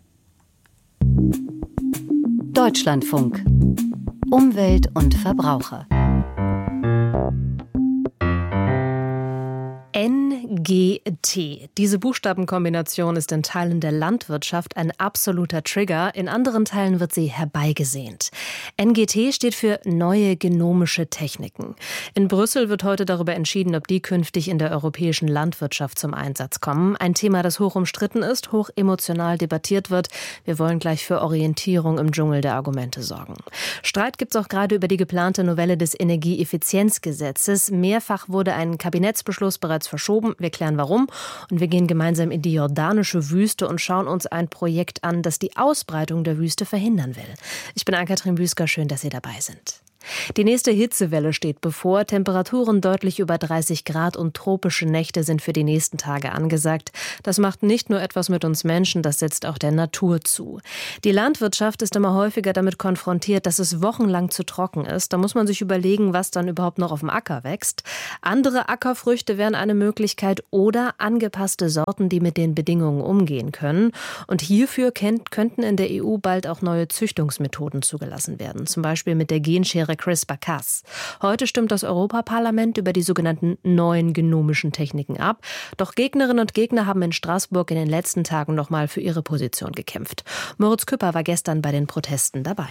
Deutschlandfunk. Umwelt und Verbraucher. N G T. Diese Buchstabenkombination ist in Teilen der Landwirtschaft ein absoluter Trigger, in anderen Teilen wird sie herbeigesehnt. N G T steht für neue genomische Techniken. In Brüssel wird heute darüber entschieden, ob die künftig in der europäischen Landwirtschaft zum Einsatz kommen. Ein Thema, das hoch umstritten ist, hoch emotional debattiert wird. Wir wollen gleich für Orientierung im Dschungel der Argumente sorgen. Streit gibt es auch gerade über die geplante Novelle des Energieeffizienzgesetzes. Mehrfach wurde ein Kabinettsbeschluss bereits verschoben. Wir klären warum. Und wir gehen gemeinsam in die jordanische Wüste und schauen uns ein Projekt an, das die Ausbreitung der Wüste verhindern will. Ich bin Ann-Kathrin Büsker, schön, dass Sie dabei sind. Die nächste Hitzewelle steht bevor. Temperaturen deutlich über dreißig Grad und tropische Nächte sind für die nächsten Tage angesagt. Das macht nicht nur etwas mit uns Menschen, das setzt auch der Natur zu. Die Landwirtschaft ist immer häufiger damit konfrontiert, dass es wochenlang zu trocken ist. Da muss man sich überlegen, was dann überhaupt noch auf dem Acker wächst. Andere Ackerfrüchte wären eine Möglichkeit oder angepasste Sorten, die mit den Bedingungen umgehen können. Und hierfür kennt, könnten in der E U bald auch neue Züchtungsmethoden zugelassen werden. Zum Beispiel mit der Genschere CRISPR-Cas. Heute stimmt das Europaparlament über die sogenannten neuen genomischen Techniken ab. Doch Gegnerinnen und Gegner haben in Straßburg in den letzten Tagen noch mal für ihre Position gekämpft. Moritz Küpper war gestern bei den Protesten dabei.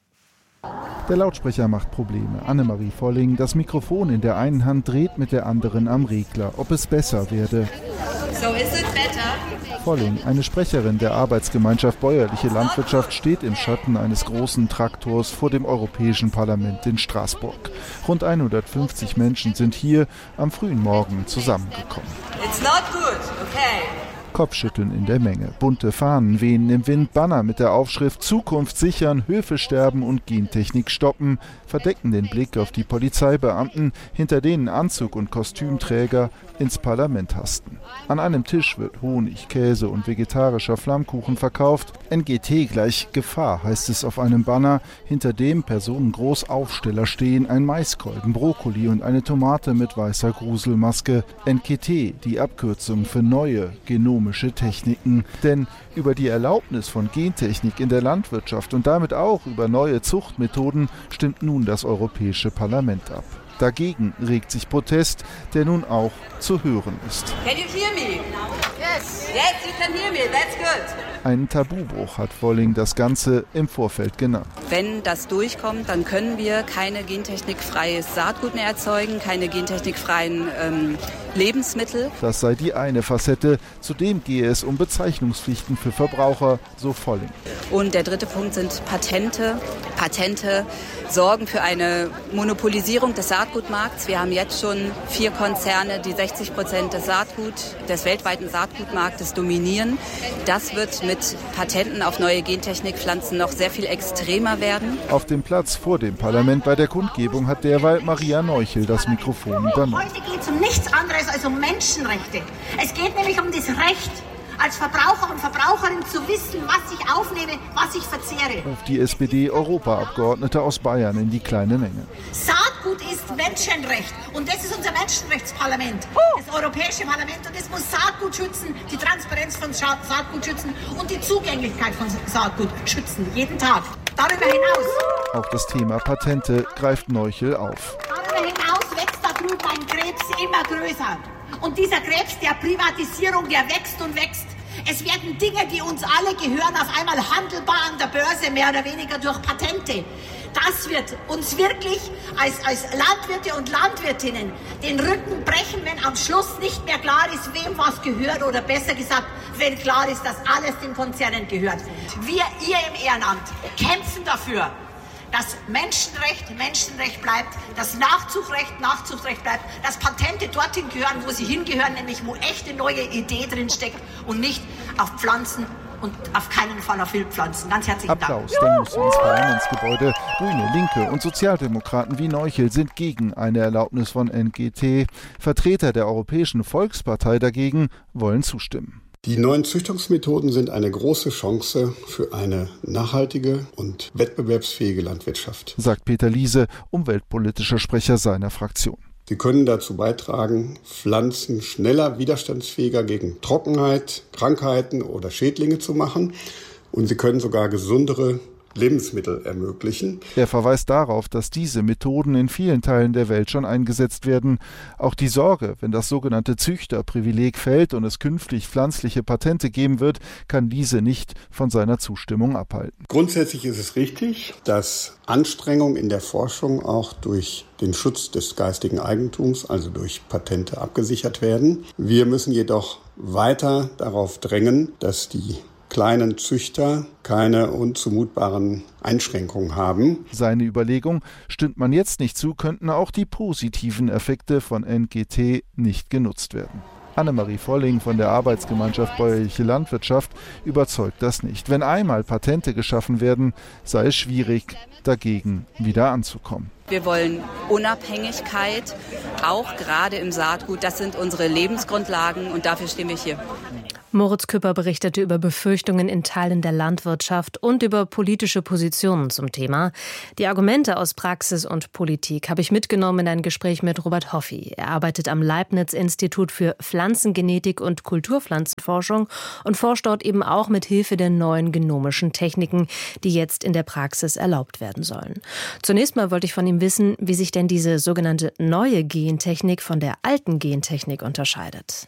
Der Lautsprecher macht Probleme. Annemarie Volling, das Mikrofon in der einen Hand, dreht mit der anderen am Regler, ob es besser werde. So is it better? Volling, eine Sprecherin der Arbeitsgemeinschaft Bäuerliche Landwirtschaft, steht im Schatten eines großen Traktors vor dem Europäischen Parlament in Straßburg. Rund hundertfünfzig Menschen sind hier am frühen Morgen zusammengekommen. It's not good, okay. Kopfschütteln in der Menge. Bunte Fahnen wehen im Wind, Banner mit der Aufschrift Zukunft sichern, Höfe sterben und Gentechnik stoppen, verdecken den Blick auf die Polizeibeamten, hinter denen Anzug- und Kostümträger ins Parlament hasten. An einem Tisch wird Honig, Käse und vegetarischer Flammkuchen verkauft. N G T gleich Gefahr, heißt es auf einem Banner, hinter dem personengroß Aufsteller stehen, ein Maiskolben, Brokkoli und eine Tomate mit weißer Gruselmaske. N G T, die Abkürzung für neue genomische Techniken. Denn über die Erlaubnis von Gentechnik in der Landwirtschaft und damit auch über neue Zuchtmethoden stimmt nun das Europäische Parlament ab. Dagegen regt sich Protest, der nun auch zu hören ist. Can you hear me? Yes. Yes, you can hear me. That's good. Einen Tabubruch hat Volling das Ganze im Vorfeld genannt. Wenn das durchkommt, dann können wir keine gentechnikfreies Saatgut mehr erzeugen, keine gentechnikfreien ähm, Lebensmittel. Das sei die eine Facette. Zudem gehe es um Bezeichnungspflichten für Verbraucher, so Volling. Und der dritte Punkt sind Patente. Patente sorgen für eine Monopolisierung des Saatgutmarkts. Wir haben jetzt schon vier Konzerne, die sechzig Prozent des Saatgut, des weltweiten Saatgutmarktes dominieren. Das wird mit Patenten auf neue Gentechnikpflanzen noch sehr viel extremer werden. Auf dem Platz vor dem Parlament bei der Kundgebung hat derweil Maria Neuchel das Mikrofon übernommen. Heute geht es um nichts anderes als um Menschenrechte. Es geht nämlich um das Recht, als Verbraucher und Verbraucherin zu wissen, was ich aufnehme, was ich verzehre. Ruft die S P D-Europaabgeordnete aus Bayern in die kleine Menge. Saatgut ist Menschenrecht und das ist unser Menschenrechtsparlament, das Europäische Parlament, und es muss Saatgut schützen, die Transparenz von Saatgut schützen und die Zugänglichkeit von Saatgut schützen, jeden Tag. Darüber hinaus. Auch das Thema Patente greift Neuchel auf. Darüber hinaus wächst da drüben ein Krebs immer größer. Und dieser Krebs der Privatisierung, der wächst und wächst. Es werden Dinge, die uns alle gehören, auf einmal handelbar an der Börse, mehr oder weniger durch Patente. Das wird uns wirklich als, als Landwirte und Landwirtinnen den Rücken brechen, wenn am Schluss nicht mehr klar ist, wem was gehört, oder besser gesagt, wenn klar ist, dass alles den Konzernen gehört. Wir, ihr im Ehrenamt, kämpfen dafür, dass Menschenrecht Menschenrecht bleibt, dass Nachzugsrecht Nachzugsrecht bleibt, dass Patente dorthin gehören, wo sie hingehören, nämlich wo echte neue Idee drin steckt und nicht auf Pflanzen und auf keinen Fall auf Wildpflanzen. Ganz herzlichen Applaus, Dank. dann muss ins Parlamentsgebäude. Grüne, Linke und Sozialdemokraten wie Neuchel sind gegen eine Erlaubnis von N G T. Vertreter der Europäischen Volkspartei dagegen wollen zustimmen. Die neuen Züchtungsmethoden sind eine große Chance für eine nachhaltige und wettbewerbsfähige Landwirtschaft, sagt Peter Liese, umweltpolitischer Sprecher seiner Fraktion. Sie können dazu beitragen, Pflanzen schneller widerstandsfähiger gegen Trockenheit, Krankheiten oder Schädlinge zu machen. Und sie können sogar gesundere Lebensmittel ermöglichen. Er verweist darauf, dass diese Methoden in vielen Teilen der Welt schon eingesetzt werden. Auch die Sorge, wenn das sogenannte Züchterprivileg fällt und es künftig pflanzliche Patente geben wird, kann diese nicht von seiner Zustimmung abhalten. Grundsätzlich ist es richtig, dass Anstrengungen in der Forschung auch durch den Schutz des geistigen Eigentums, also durch Patente, abgesichert werden. Wir müssen jedoch weiter darauf drängen, dass die kleinen Züchter keine unzumutbaren Einschränkungen haben. Seine Überlegung, stimmt man jetzt nicht zu, könnten auch die positiven Effekte von N G T nicht genutzt werden. Annemarie Volling von der Arbeitsgemeinschaft Bäuerliche Landwirtschaft überzeugt das nicht. Wenn einmal Patente geschaffen werden, sei es schwierig, dagegen wieder anzukommen. Wir wollen Unabhängigkeit, auch gerade im Saatgut. Das sind unsere Lebensgrundlagen und dafür stehen wir hier. Moritz Küpper berichtete über Befürchtungen in Teilen der Landwirtschaft und über politische Positionen zum Thema. Die Argumente aus Praxis und Politik habe ich mitgenommen in ein Gespräch mit Robert Hoffi. Er arbeitet am Leibniz-Institut für Pflanzengenetik und Kulturpflanzenforschung und forscht dort eben auch mit Hilfe der neuen genomischen Techniken, die jetzt in der Praxis erlaubt werden sollen. Zunächst mal wollte ich von ihm wissen, wie sich denn diese sogenannte neue Gentechnik von der alten Gentechnik unterscheidet.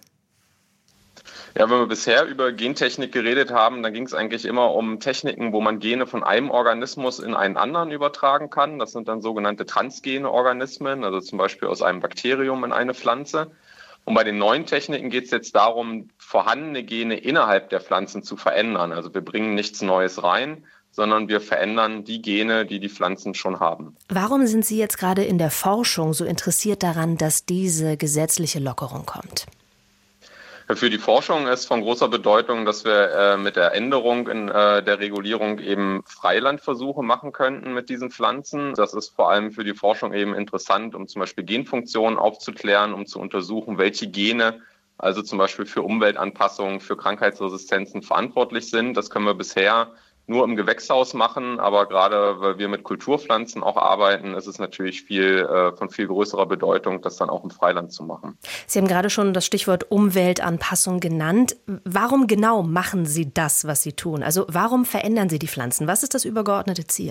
Ja, wenn wir bisher über Gentechnik geredet haben, dann ging es eigentlich immer um Techniken, wo man Gene von einem Organismus in einen anderen übertragen kann. Das sind dann sogenannte transgene Organismen, also zum Beispiel aus einem Bakterium in eine Pflanze. Und bei den neuen Techniken geht es jetzt darum, vorhandene Gene innerhalb der Pflanzen zu verändern. Also wir bringen nichts Neues rein, sondern wir verändern die Gene, die die Pflanzen schon haben. Warum sind Sie jetzt gerade in der Forschung so interessiert daran, dass diese gesetzliche Lockerung kommt? Für die Forschung ist von großer Bedeutung, dass wir äh, mit der Änderung in äh, der Regulierung eben Freilandversuche machen könnten mit diesen Pflanzen. Das ist vor allem für die Forschung eben interessant, um zum Beispiel Genfunktionen aufzuklären, um zu untersuchen, welche Gene also zum Beispiel für Umweltanpassungen, für Krankheitsresistenzen verantwortlich sind. Das können wir bisher nur im Gewächshaus machen, aber gerade weil wir mit Kulturpflanzen auch arbeiten, ist es natürlich viel äh, von viel größerer Bedeutung, das dann auch im Freiland zu machen. Sie haben gerade schon das Stichwort Umweltanpassung genannt. Warum genau machen Sie das, was Sie tun? Also warum verändern Sie die Pflanzen? Was ist das übergeordnete Ziel?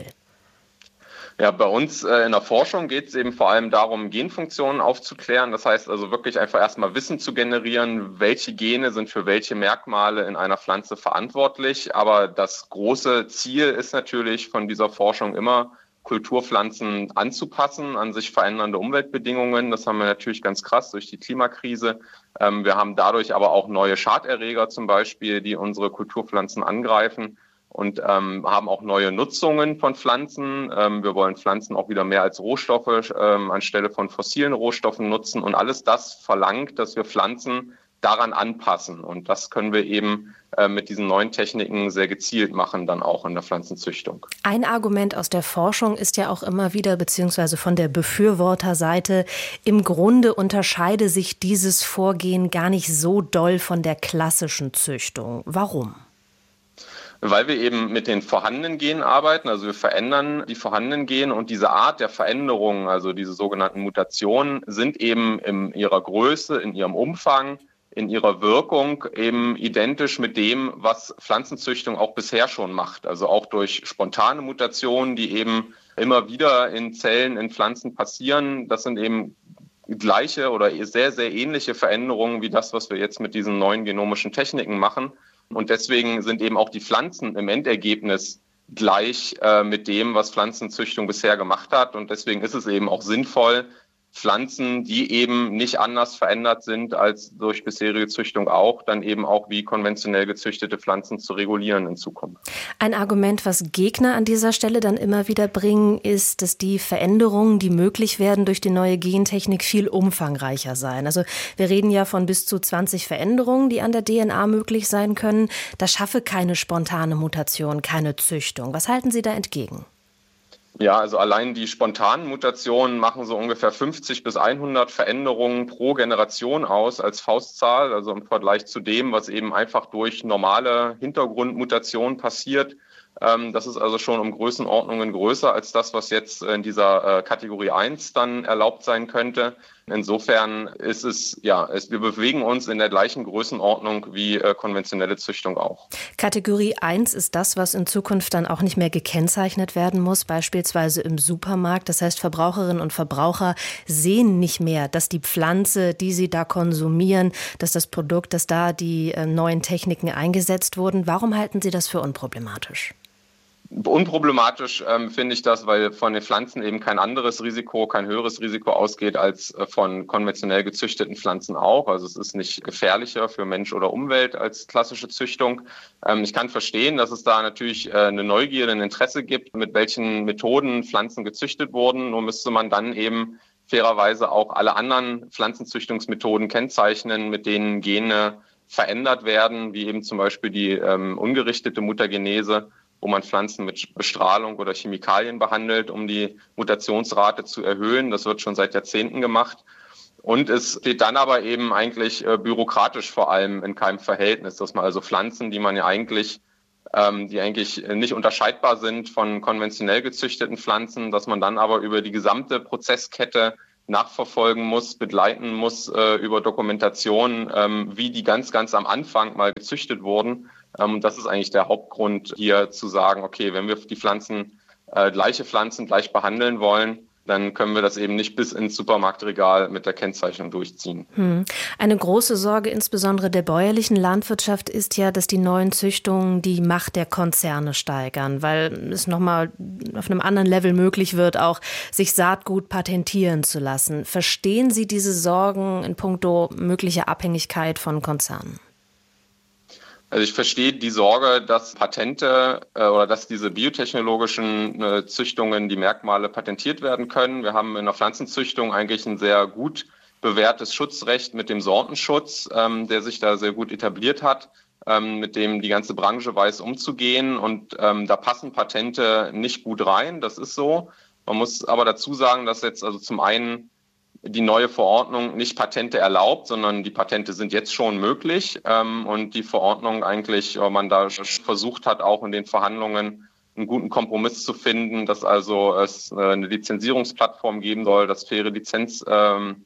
Ja, bei uns äh, in der Forschung geht es eben vor allem darum, Genfunktionen aufzuklären. Das heißt also wirklich einfach erstmal Wissen zu generieren, welche Gene sind für welche Merkmale in einer Pflanze verantwortlich. Aber das große Ziel ist natürlich von dieser Forschung immer, Kulturpflanzen anzupassen an sich verändernde Umweltbedingungen. Das haben wir natürlich ganz krass durch die Klimakrise. Ähm, wir haben dadurch aber auch neue Schaderreger zum Beispiel, die unsere Kulturpflanzen angreifen. Und ähm, haben auch neue Nutzungen von Pflanzen. Ähm, wir wollen Pflanzen auch wieder mehr als Rohstoffe ähm, anstelle von fossilen Rohstoffen nutzen. Und alles das verlangt, dass wir Pflanzen daran anpassen. Und das können wir eben äh, mit diesen neuen Techniken sehr gezielt machen, dann auch in der Pflanzenzüchtung. Ein Argument aus der Forschung ist ja auch immer wieder, beziehungsweise von der Befürworterseite, im Grunde unterscheide sich dieses Vorgehen gar nicht so doll von der klassischen Züchtung. Warum? Weil wir eben mit den vorhandenen Genen arbeiten, also wir verändern die vorhandenen Gene und diese Art der Veränderung, also diese sogenannten Mutationen, sind eben in ihrer Größe, in ihrem Umfang, in ihrer Wirkung eben identisch mit dem, was Pflanzenzüchtung auch bisher schon macht. Also auch durch spontane Mutationen, die eben immer wieder in Zellen, in Pflanzen passieren. Das sind eben gleiche oder sehr, sehr ähnliche Veränderungen wie das, was wir jetzt mit diesen neuen genomischen Techniken machen. Und deswegen sind eben auch die Pflanzen im Endergebnis gleich äh, mit dem, was Pflanzenzüchtung bisher gemacht hat. Und deswegen ist es eben auch sinnvoll, Pflanzen, die eben nicht anders verändert sind als durch bisherige Züchtung auch, dann eben auch wie konventionell gezüchtete Pflanzen zu regulieren in Zukunft. Ein Argument, was Gegner an dieser Stelle dann immer wieder bringen, ist, dass die Veränderungen, die möglich werden durch die neue Gentechnik, viel umfangreicher seien. Also wir reden ja von bis zu zwanzig Veränderungen, die an der D N A möglich sein können. Das schaffe keine spontane Mutation, keine Züchtung. Was halten Sie da entgegen? Ja, also allein die spontanen Mutationen machen so ungefähr fünfzig bis hundert Veränderungen pro Generation aus als Faustzahl, also im Vergleich zu dem, was eben einfach durch normale Hintergrundmutationen passiert. Das ist also schon um Größenordnungen größer als das, was jetzt in dieser Kategorie eins dann erlaubt sein könnte. Insofern ist es, ja, es, wir bewegen uns in der gleichen Größenordnung wie äh, konventionelle Züchtung auch. Kategorie eins ist das, was in Zukunft dann auch nicht mehr gekennzeichnet werden muss, beispielsweise im Supermarkt. Das heißt, Verbraucherinnen und Verbraucher sehen nicht mehr, dass die Pflanze, die sie da konsumieren, dass das Produkt, dass da die äh, neuen Techniken eingesetzt wurden. Warum halten Sie das für unproblematisch? Unproblematisch ähm, finde ich das, weil von den Pflanzen eben kein anderes Risiko, kein höheres Risiko ausgeht als äh, von konventionell gezüchteten Pflanzen auch. Also es ist nicht gefährlicher für Mensch oder Umwelt als klassische Züchtung. Ähm, ich kann verstehen, dass es da natürlich äh, eine Neugierde, ein Interesse gibt, mit welchen Methoden Pflanzen gezüchtet wurden. Nur müsste man dann eben fairerweise auch alle anderen Pflanzenzüchtungsmethoden kennzeichnen, mit denen Gene verändert werden, wie eben zum Beispiel die ähm, ungerichtete Mutagenese, wo man Pflanzen mit Bestrahlung oder Chemikalien behandelt, um die Mutationsrate zu erhöhen. Das wird schon seit Jahrzehnten gemacht. Und es steht dann aber eben eigentlich äh, bürokratisch vor allem in keinem Verhältnis, dass man also Pflanzen, die man ja eigentlich, ähm, die eigentlich nicht unterscheidbar sind von konventionell gezüchteten Pflanzen, dass man dann aber über die gesamte Prozesskette nachverfolgen muss, begleiten muss äh, über Dokumentation, ähm, wie die ganz, ganz am Anfang mal gezüchtet wurden. Ähm, das ist eigentlich der Hauptgrund, hier zu sagen, okay, wenn wir die Pflanzen, äh, gleiche Pflanzen gleich behandeln wollen, dann können wir das eben nicht bis ins Supermarktregal mit der Kennzeichnung durchziehen. Hm. Eine große Sorge insbesondere der bäuerlichen Landwirtschaft ist ja, dass die neuen Züchtungen die Macht der Konzerne steigern, weil es nochmal auf einem anderen Level möglich wird, auch sich Saatgut patentieren zu lassen. Verstehen Sie diese Sorgen in puncto möglicher Abhängigkeit von Konzernen? Also ich verstehe die Sorge, dass Patente äh, oder dass diese biotechnologischen äh, Züchtungen, die Merkmale patentiert werden können. Wir haben in der Pflanzenzüchtung eigentlich ein sehr gut bewährtes Schutzrecht mit dem Sortenschutz, ähm, der sich da sehr gut etabliert hat, ähm, mit dem die ganze Branche weiß umzugehen. Und ähm, da passen Patente nicht gut rein, das ist so. Man muss aber dazu sagen, dass jetzt also zum einen die neue Verordnung nicht Patente erlaubt, sondern die Patente sind jetzt schon möglich. Ähm, und die Verordnung eigentlich, weil man da versucht hat, auch in den Verhandlungen einen guten Kompromiss zu finden, dass also es eine Lizenzierungsplattform geben soll, dass faire Lizenzbedingungen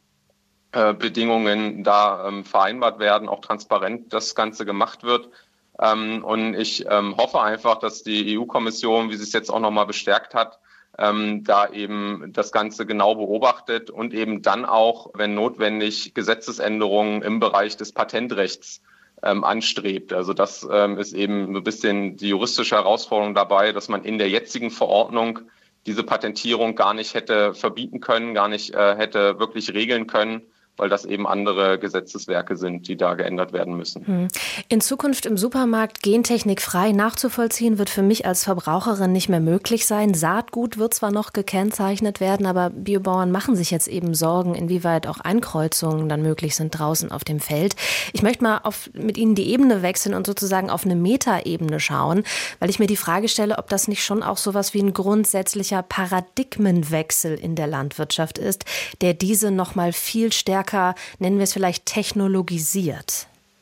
ähm, äh, da ähm, vereinbart werden, auch transparent das Ganze gemacht wird. Ähm, und ich ähm, hoffe einfach, dass die E U-Kommission, wie sie es jetzt auch nochmal bestärkt hat, Ähm, da eben das Ganze genau beobachtet und eben dann auch, wenn notwendig, Gesetzesänderungen im Bereich des Patentrechts ähm, anstrebt. Also das ähm, ist eben ein bisschen die juristische Herausforderung dabei, dass man in der jetzigen Verordnung diese Patentierung gar nicht hätte verbieten können, gar nicht äh, hätte wirklich regeln können, weil das eben andere Gesetzeswerke sind, die da geändert werden müssen. In Zukunft im Supermarkt Gentechnik frei nachzuvollziehen, wird für mich als Verbraucherin nicht mehr möglich sein. Saatgut wird zwar noch gekennzeichnet werden, aber Biobauern machen sich jetzt eben Sorgen, inwieweit auch Einkreuzungen dann möglich sind draußen auf dem Feld. Ich möchte mal auf, mit Ihnen die Ebene wechseln und sozusagen auf eine Metaebene schauen, weil ich mir die Frage stelle, ob das nicht schon auch sowas wie ein grundsätzlicher Paradigmenwechsel in der Landwirtschaft ist, der diese noch mal viel stärker, nennen wir es vielleicht, technologisiert?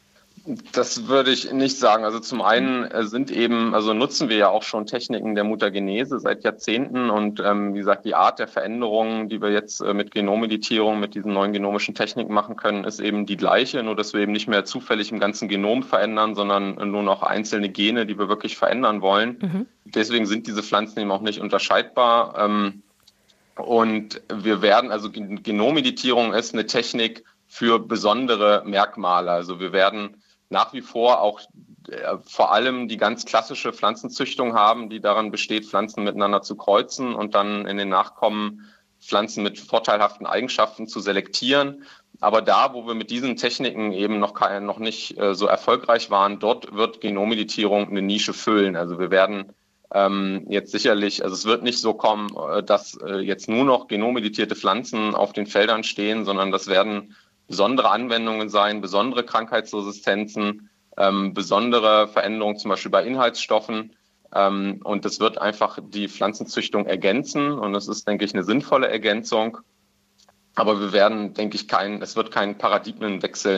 Das würde ich nicht sagen. Also zum einen sind eben, also nutzen wir ja auch schon Techniken der Mutagenese seit Jahrzehnten und ähm, wie gesagt, die Art der Veränderungen, die wir jetzt äh, mit Genomeditierung, mit diesen neuen genomischen Techniken machen können, ist eben die gleiche, nur dass wir eben nicht mehr zufällig im ganzen Genom verändern, sondern nur noch einzelne Gene, die wir wirklich verändern wollen. Mhm. Deswegen sind diese Pflanzen eben auch nicht unterscheidbar. Ähm, Und wir werden, also Genomeditierung ist eine Technik für besondere Merkmale. Also wir werden nach wie vor auch äh, vor allem die ganz klassische Pflanzenzüchtung haben, die daran besteht, Pflanzen miteinander zu kreuzen und dann in den Nachkommen Pflanzen mit vorteilhaften Eigenschaften zu selektieren. Aber da, wo wir mit diesen Techniken eben noch, kein, noch nicht äh, so erfolgreich waren, dort wird Genomeditierung eine Nische füllen. Also wir werden Ähm, jetzt sicherlich, also es wird nicht so kommen, dass äh, jetzt nur noch genomeditierte Pflanzen auf den Feldern stehen, sondern das werden besondere Anwendungen sein, besondere Krankheitsresistenzen, ähm, besondere Veränderungen zum Beispiel bei Inhaltsstoffen. Ähm, und das wird einfach die Pflanzenzüchtung ergänzen und das ist, denke ich, eine sinnvolle Ergänzung. Aber wir werden, denke ich, kein, es wird keinen Paradigmenwechsel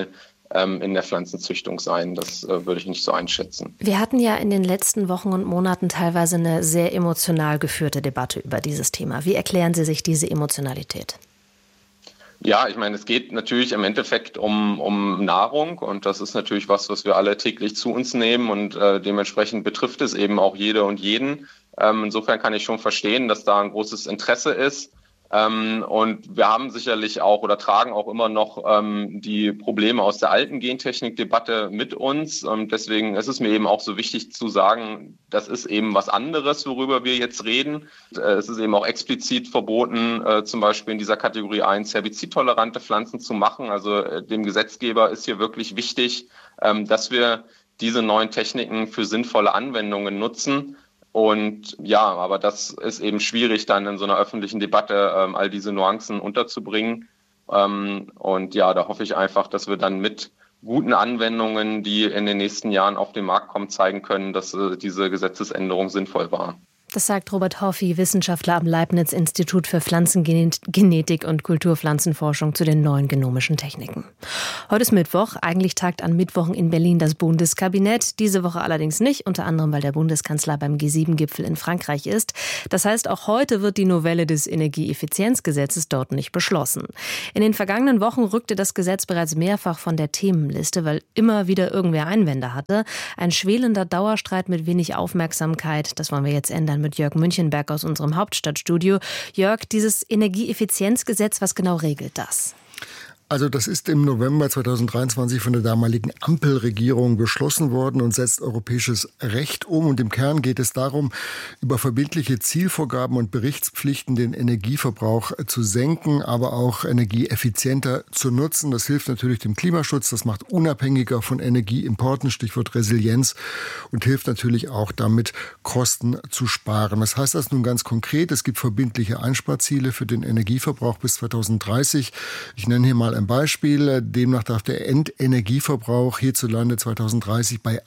ähm, in der Pflanzenzüchtung sein. Das äh, würde ich nicht so einschätzen. Wir hatten ja in den letzten Wochen und Monaten teilweise eine sehr emotional geführte Debatte über dieses Thema. Wie erklären Sie sich diese Emotionalität? Ja, ich meine, es geht natürlich im Endeffekt um, um Nahrung und das ist natürlich was, was wir alle täglich zu uns nehmen und äh, dementsprechend betrifft es eben auch jede und jeden. Ähm, insofern kann ich schon verstehen, dass da ein großes Interesse ist. Ähm, und wir haben sicherlich auch oder tragen auch immer noch ähm, die Probleme aus der alten Gentechnik-Debatte mit uns. Und deswegen ist es mir eben auch so wichtig zu sagen, das ist eben was anderes, worüber wir jetzt reden. Äh, es ist eben auch explizit verboten, äh, zum Beispiel in dieser Kategorie eins herbizidtolerante Pflanzen zu machen. Also äh, dem Gesetzgeber ist hier wirklich wichtig, ähm, dass wir diese neuen Techniken für sinnvolle Anwendungen nutzen. Und ja, aber das ist eben schwierig, dann in so einer öffentlichen Debatte ähm, all diese Nuancen unterzubringen. Ähm, und ja, da hoffe ich einfach, dass wir dann mit guten Anwendungen, die in den nächsten Jahren auf den Markt kommen, zeigen können, dass äh, diese Gesetzesänderung sinnvoll war. Das sagt Robert Hoffi, Wissenschaftler am Leibniz-Institut für Pflanzengenetik und Kulturpflanzenforschung zu den neuen genomischen Techniken. Heute ist Mittwoch. Eigentlich tagt an Mittwochen in Berlin das Bundeskabinett. Diese Woche allerdings nicht, unter anderem, weil der Bundeskanzler beim G sieben Gipfel in Frankreich ist. Das heißt, auch heute wird die Novelle des Energieeffizienzgesetzes dort nicht beschlossen. In den vergangenen Wochen rückte das Gesetz bereits mehrfach von der Themenliste, weil immer wieder irgendwer Einwände hatte. Ein schwelender Dauerstreit mit wenig Aufmerksamkeit. Das wollen wir jetzt ändern mit Jörg Münchenberg aus unserem Hauptstadtstudio. Jörg, dieses Energieeffizienzgesetz, was genau regelt das? Also das ist im November zweitausenddreiundzwanzig von der damaligen Ampelregierung beschlossen worden und setzt europäisches Recht um. Und im Kern geht es darum, über verbindliche Zielvorgaben und Berichtspflichten den Energieverbrauch zu senken, aber auch energieeffizienter zu nutzen. Das hilft natürlich dem Klimaschutz, das macht unabhängiger von Energieimporten, Stichwort Resilienz, und hilft natürlich auch damit, Kosten zu sparen. Was heißt das nun ganz konkret? Es gibt verbindliche Einsparziele für den Energieverbrauch bis zweitausenddreißig. Ich nenne hier mal ein Beispiel. Demnach darf der Endenergieverbrauch hierzulande zweitausenddreißig bei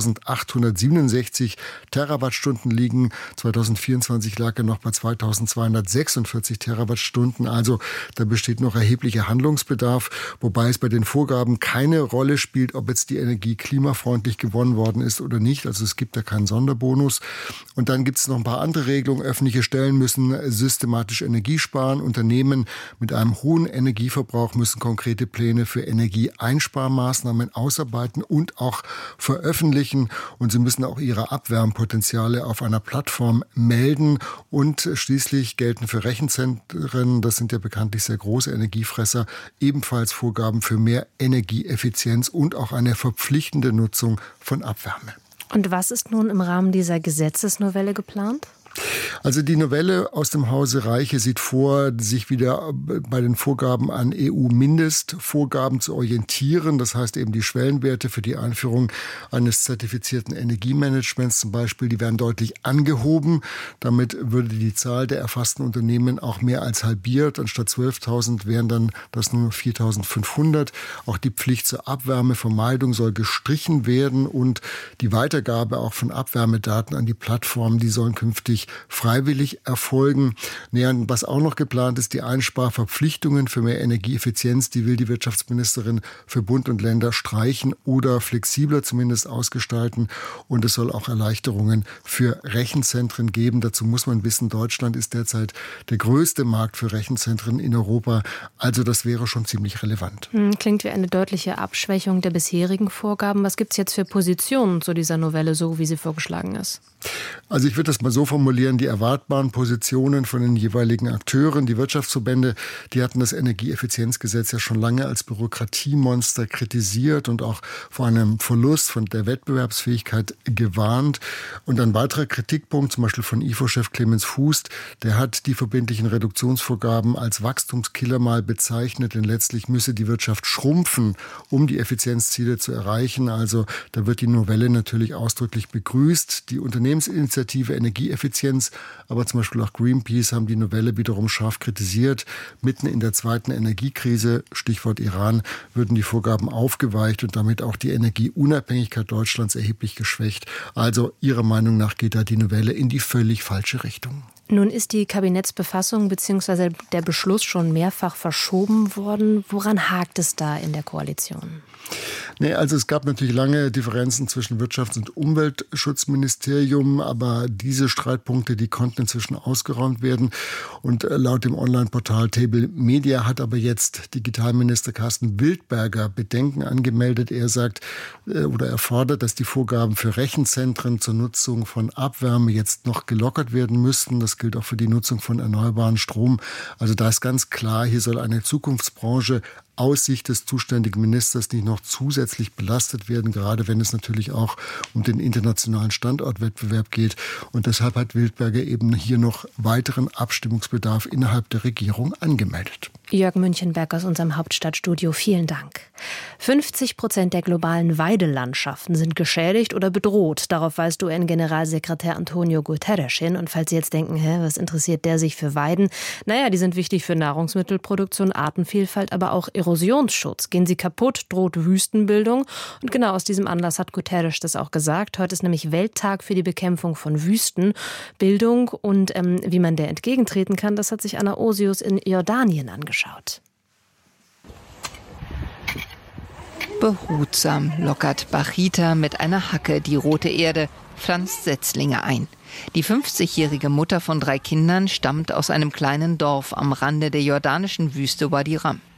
eintausendachthundertsiebenundsechzig Terawattstunden liegen. zweitausendvierundzwanzig lag er noch bei zweitausendzweihundertsechsundvierzig Terawattstunden. Also da besteht noch erheblicher Handlungsbedarf, wobei es bei den Vorgaben keine Rolle spielt, ob jetzt die Energie klimafreundlich gewonnen worden ist oder nicht. Also es gibt da keinen Sonderbonus. Und dann gibt es noch ein paar andere Regelungen. Öffentliche Stellen müssen systematisch Energie sparen. Unternehmen mit einem hohen Energieverbrauch müssen konkrete Pläne für Energieeinsparmaßnahmen ausarbeiten und auch veröffentlichen. Und sie müssen auch ihre Abwärmpotenziale auf einer Plattform melden. Und schließlich gelten für Rechenzentren, das sind ja bekanntlich sehr große Energiefresser, ebenfalls Vorgaben für mehr Energieeffizienz und auch eine verpflichtende Nutzung von Abwärme. Und was ist nun im Rahmen dieser Gesetzesnovelle geplant? Also die Novelle aus dem Hause Reiche sieht vor, sich wieder bei den Vorgaben an E U-Mindestvorgaben zu orientieren. Das heißt eben die Schwellenwerte für die Einführung eines zertifizierten Energiemanagements zum Beispiel, die werden deutlich angehoben. Damit würde die Zahl der erfassten Unternehmen auch mehr als halbiert. Anstatt zwölftausend wären dann das nur viertausendfünfhundert. Auch die Pflicht zur Abwärmevermeidung soll gestrichen werden und die Weitergabe auch von Abwärmedaten an die Plattformen, die sollen künftig freiwillig erfolgen. Naja, was auch noch geplant ist, die Einsparverpflichtungen für mehr Energieeffizienz, die will die Wirtschaftsministerin für Bund und Länder streichen oder flexibler zumindest ausgestalten. Und es soll auch Erleichterungen für Rechenzentren geben. Dazu muss man wissen, Deutschland ist derzeit der größte Markt für Rechenzentren in Europa. Also das wäre schon ziemlich relevant. Klingt wie eine deutliche Abschwächung der bisherigen Vorgaben. Was gibt es jetzt für Positionen zu dieser Novelle, so wie sie vorgeschlagen ist? Also ich würde das mal so formulieren, die erwartbaren Positionen von den jeweiligen Akteuren, die Wirtschaftsverbände, die hatten das Energieeffizienzgesetz ja schon lange als Bürokratiemonster kritisiert und auch vor einem Verlust von der Wettbewerbsfähigkeit gewarnt. Und ein weiterer Kritikpunkt, zum Beispiel von I F O-Chef Clemens Fuß, der hat die verbindlichen Reduktionsvorgaben als Wachstumskiller mal bezeichnet, denn letztlich müsse die Wirtschaft schrumpfen, um die Effizienzziele zu erreichen. Also da wird die Novelle natürlich ausdrücklich begrüßt. Die Unternehmensinitiative Energieeffizienz, aber zum Beispiel auch Greenpeace haben die Novelle wiederum scharf kritisiert. Mitten in der zweiten Energiekrise, Stichwort Iran, würden die Vorgaben aufgeweicht und damit auch die Energieunabhängigkeit Deutschlands erheblich geschwächt. Also ihrer Meinung nach geht da die Novelle in die völlig falsche Richtung. Nun ist die Kabinettsbefassung bzw. der Beschluss schon mehrfach verschoben worden. Woran hakt es da in der Koalition? Nee, also es gab natürlich lange Differenzen zwischen Wirtschafts- und Umweltschutzministerium, aber diese Streitpunkte, die konnten inzwischen ausgeräumt werden. Und laut dem Online-Portal Table Media hat aber jetzt Digitalminister Carsten Wildberger Bedenken angemeldet. Er sagt oder er fordert, dass die Vorgaben für Rechenzentren zur Nutzung von Abwärme jetzt noch gelockert werden müssten. Das gilt auch für die Nutzung von erneuerbaren Strom. Also da ist ganz klar, hier soll eine Zukunftsbranche aus Sicht des zuständigen Ministers nicht noch zusätzlich belastet werden, gerade wenn es natürlich auch um den internationalen Standortwettbewerb geht. Und deshalb hat Wildberger eben hier noch weiteren Abstimmungsbedarf innerhalb der Regierung angemeldet. Jörg Münchenberg aus unserem Hauptstadtstudio, vielen Dank. fünfzig Prozent der globalen Weidelandschaften sind geschädigt oder bedroht. Darauf weist U N-Generalsekretär Antonio Guterres hin. Und falls Sie jetzt denken, hä, was interessiert der sich für Weiden? Naja, die sind wichtig für Nahrungsmittelproduktion, Artenvielfalt, aber auch Erosionsschutz. Gehen sie kaputt, droht Wüstenbildung. Und genau aus diesem Anlass hat Guterres das auch gesagt. Heute ist nämlich Welttag für die Bekämpfung von Wüstenbildung. Und ähm, wie man der entgegentreten kann, das hat sich Anna Osius in Jordanien angeschaut. Behutsam lockert Bachita mit einer Hacke die rote Erde, pflanzt Setzlinge ein. Die fünfzigjährige Mutter von drei Kindern stammt aus einem kleinen Dorf am Rande der jordanischen Wüste Wadi Ram.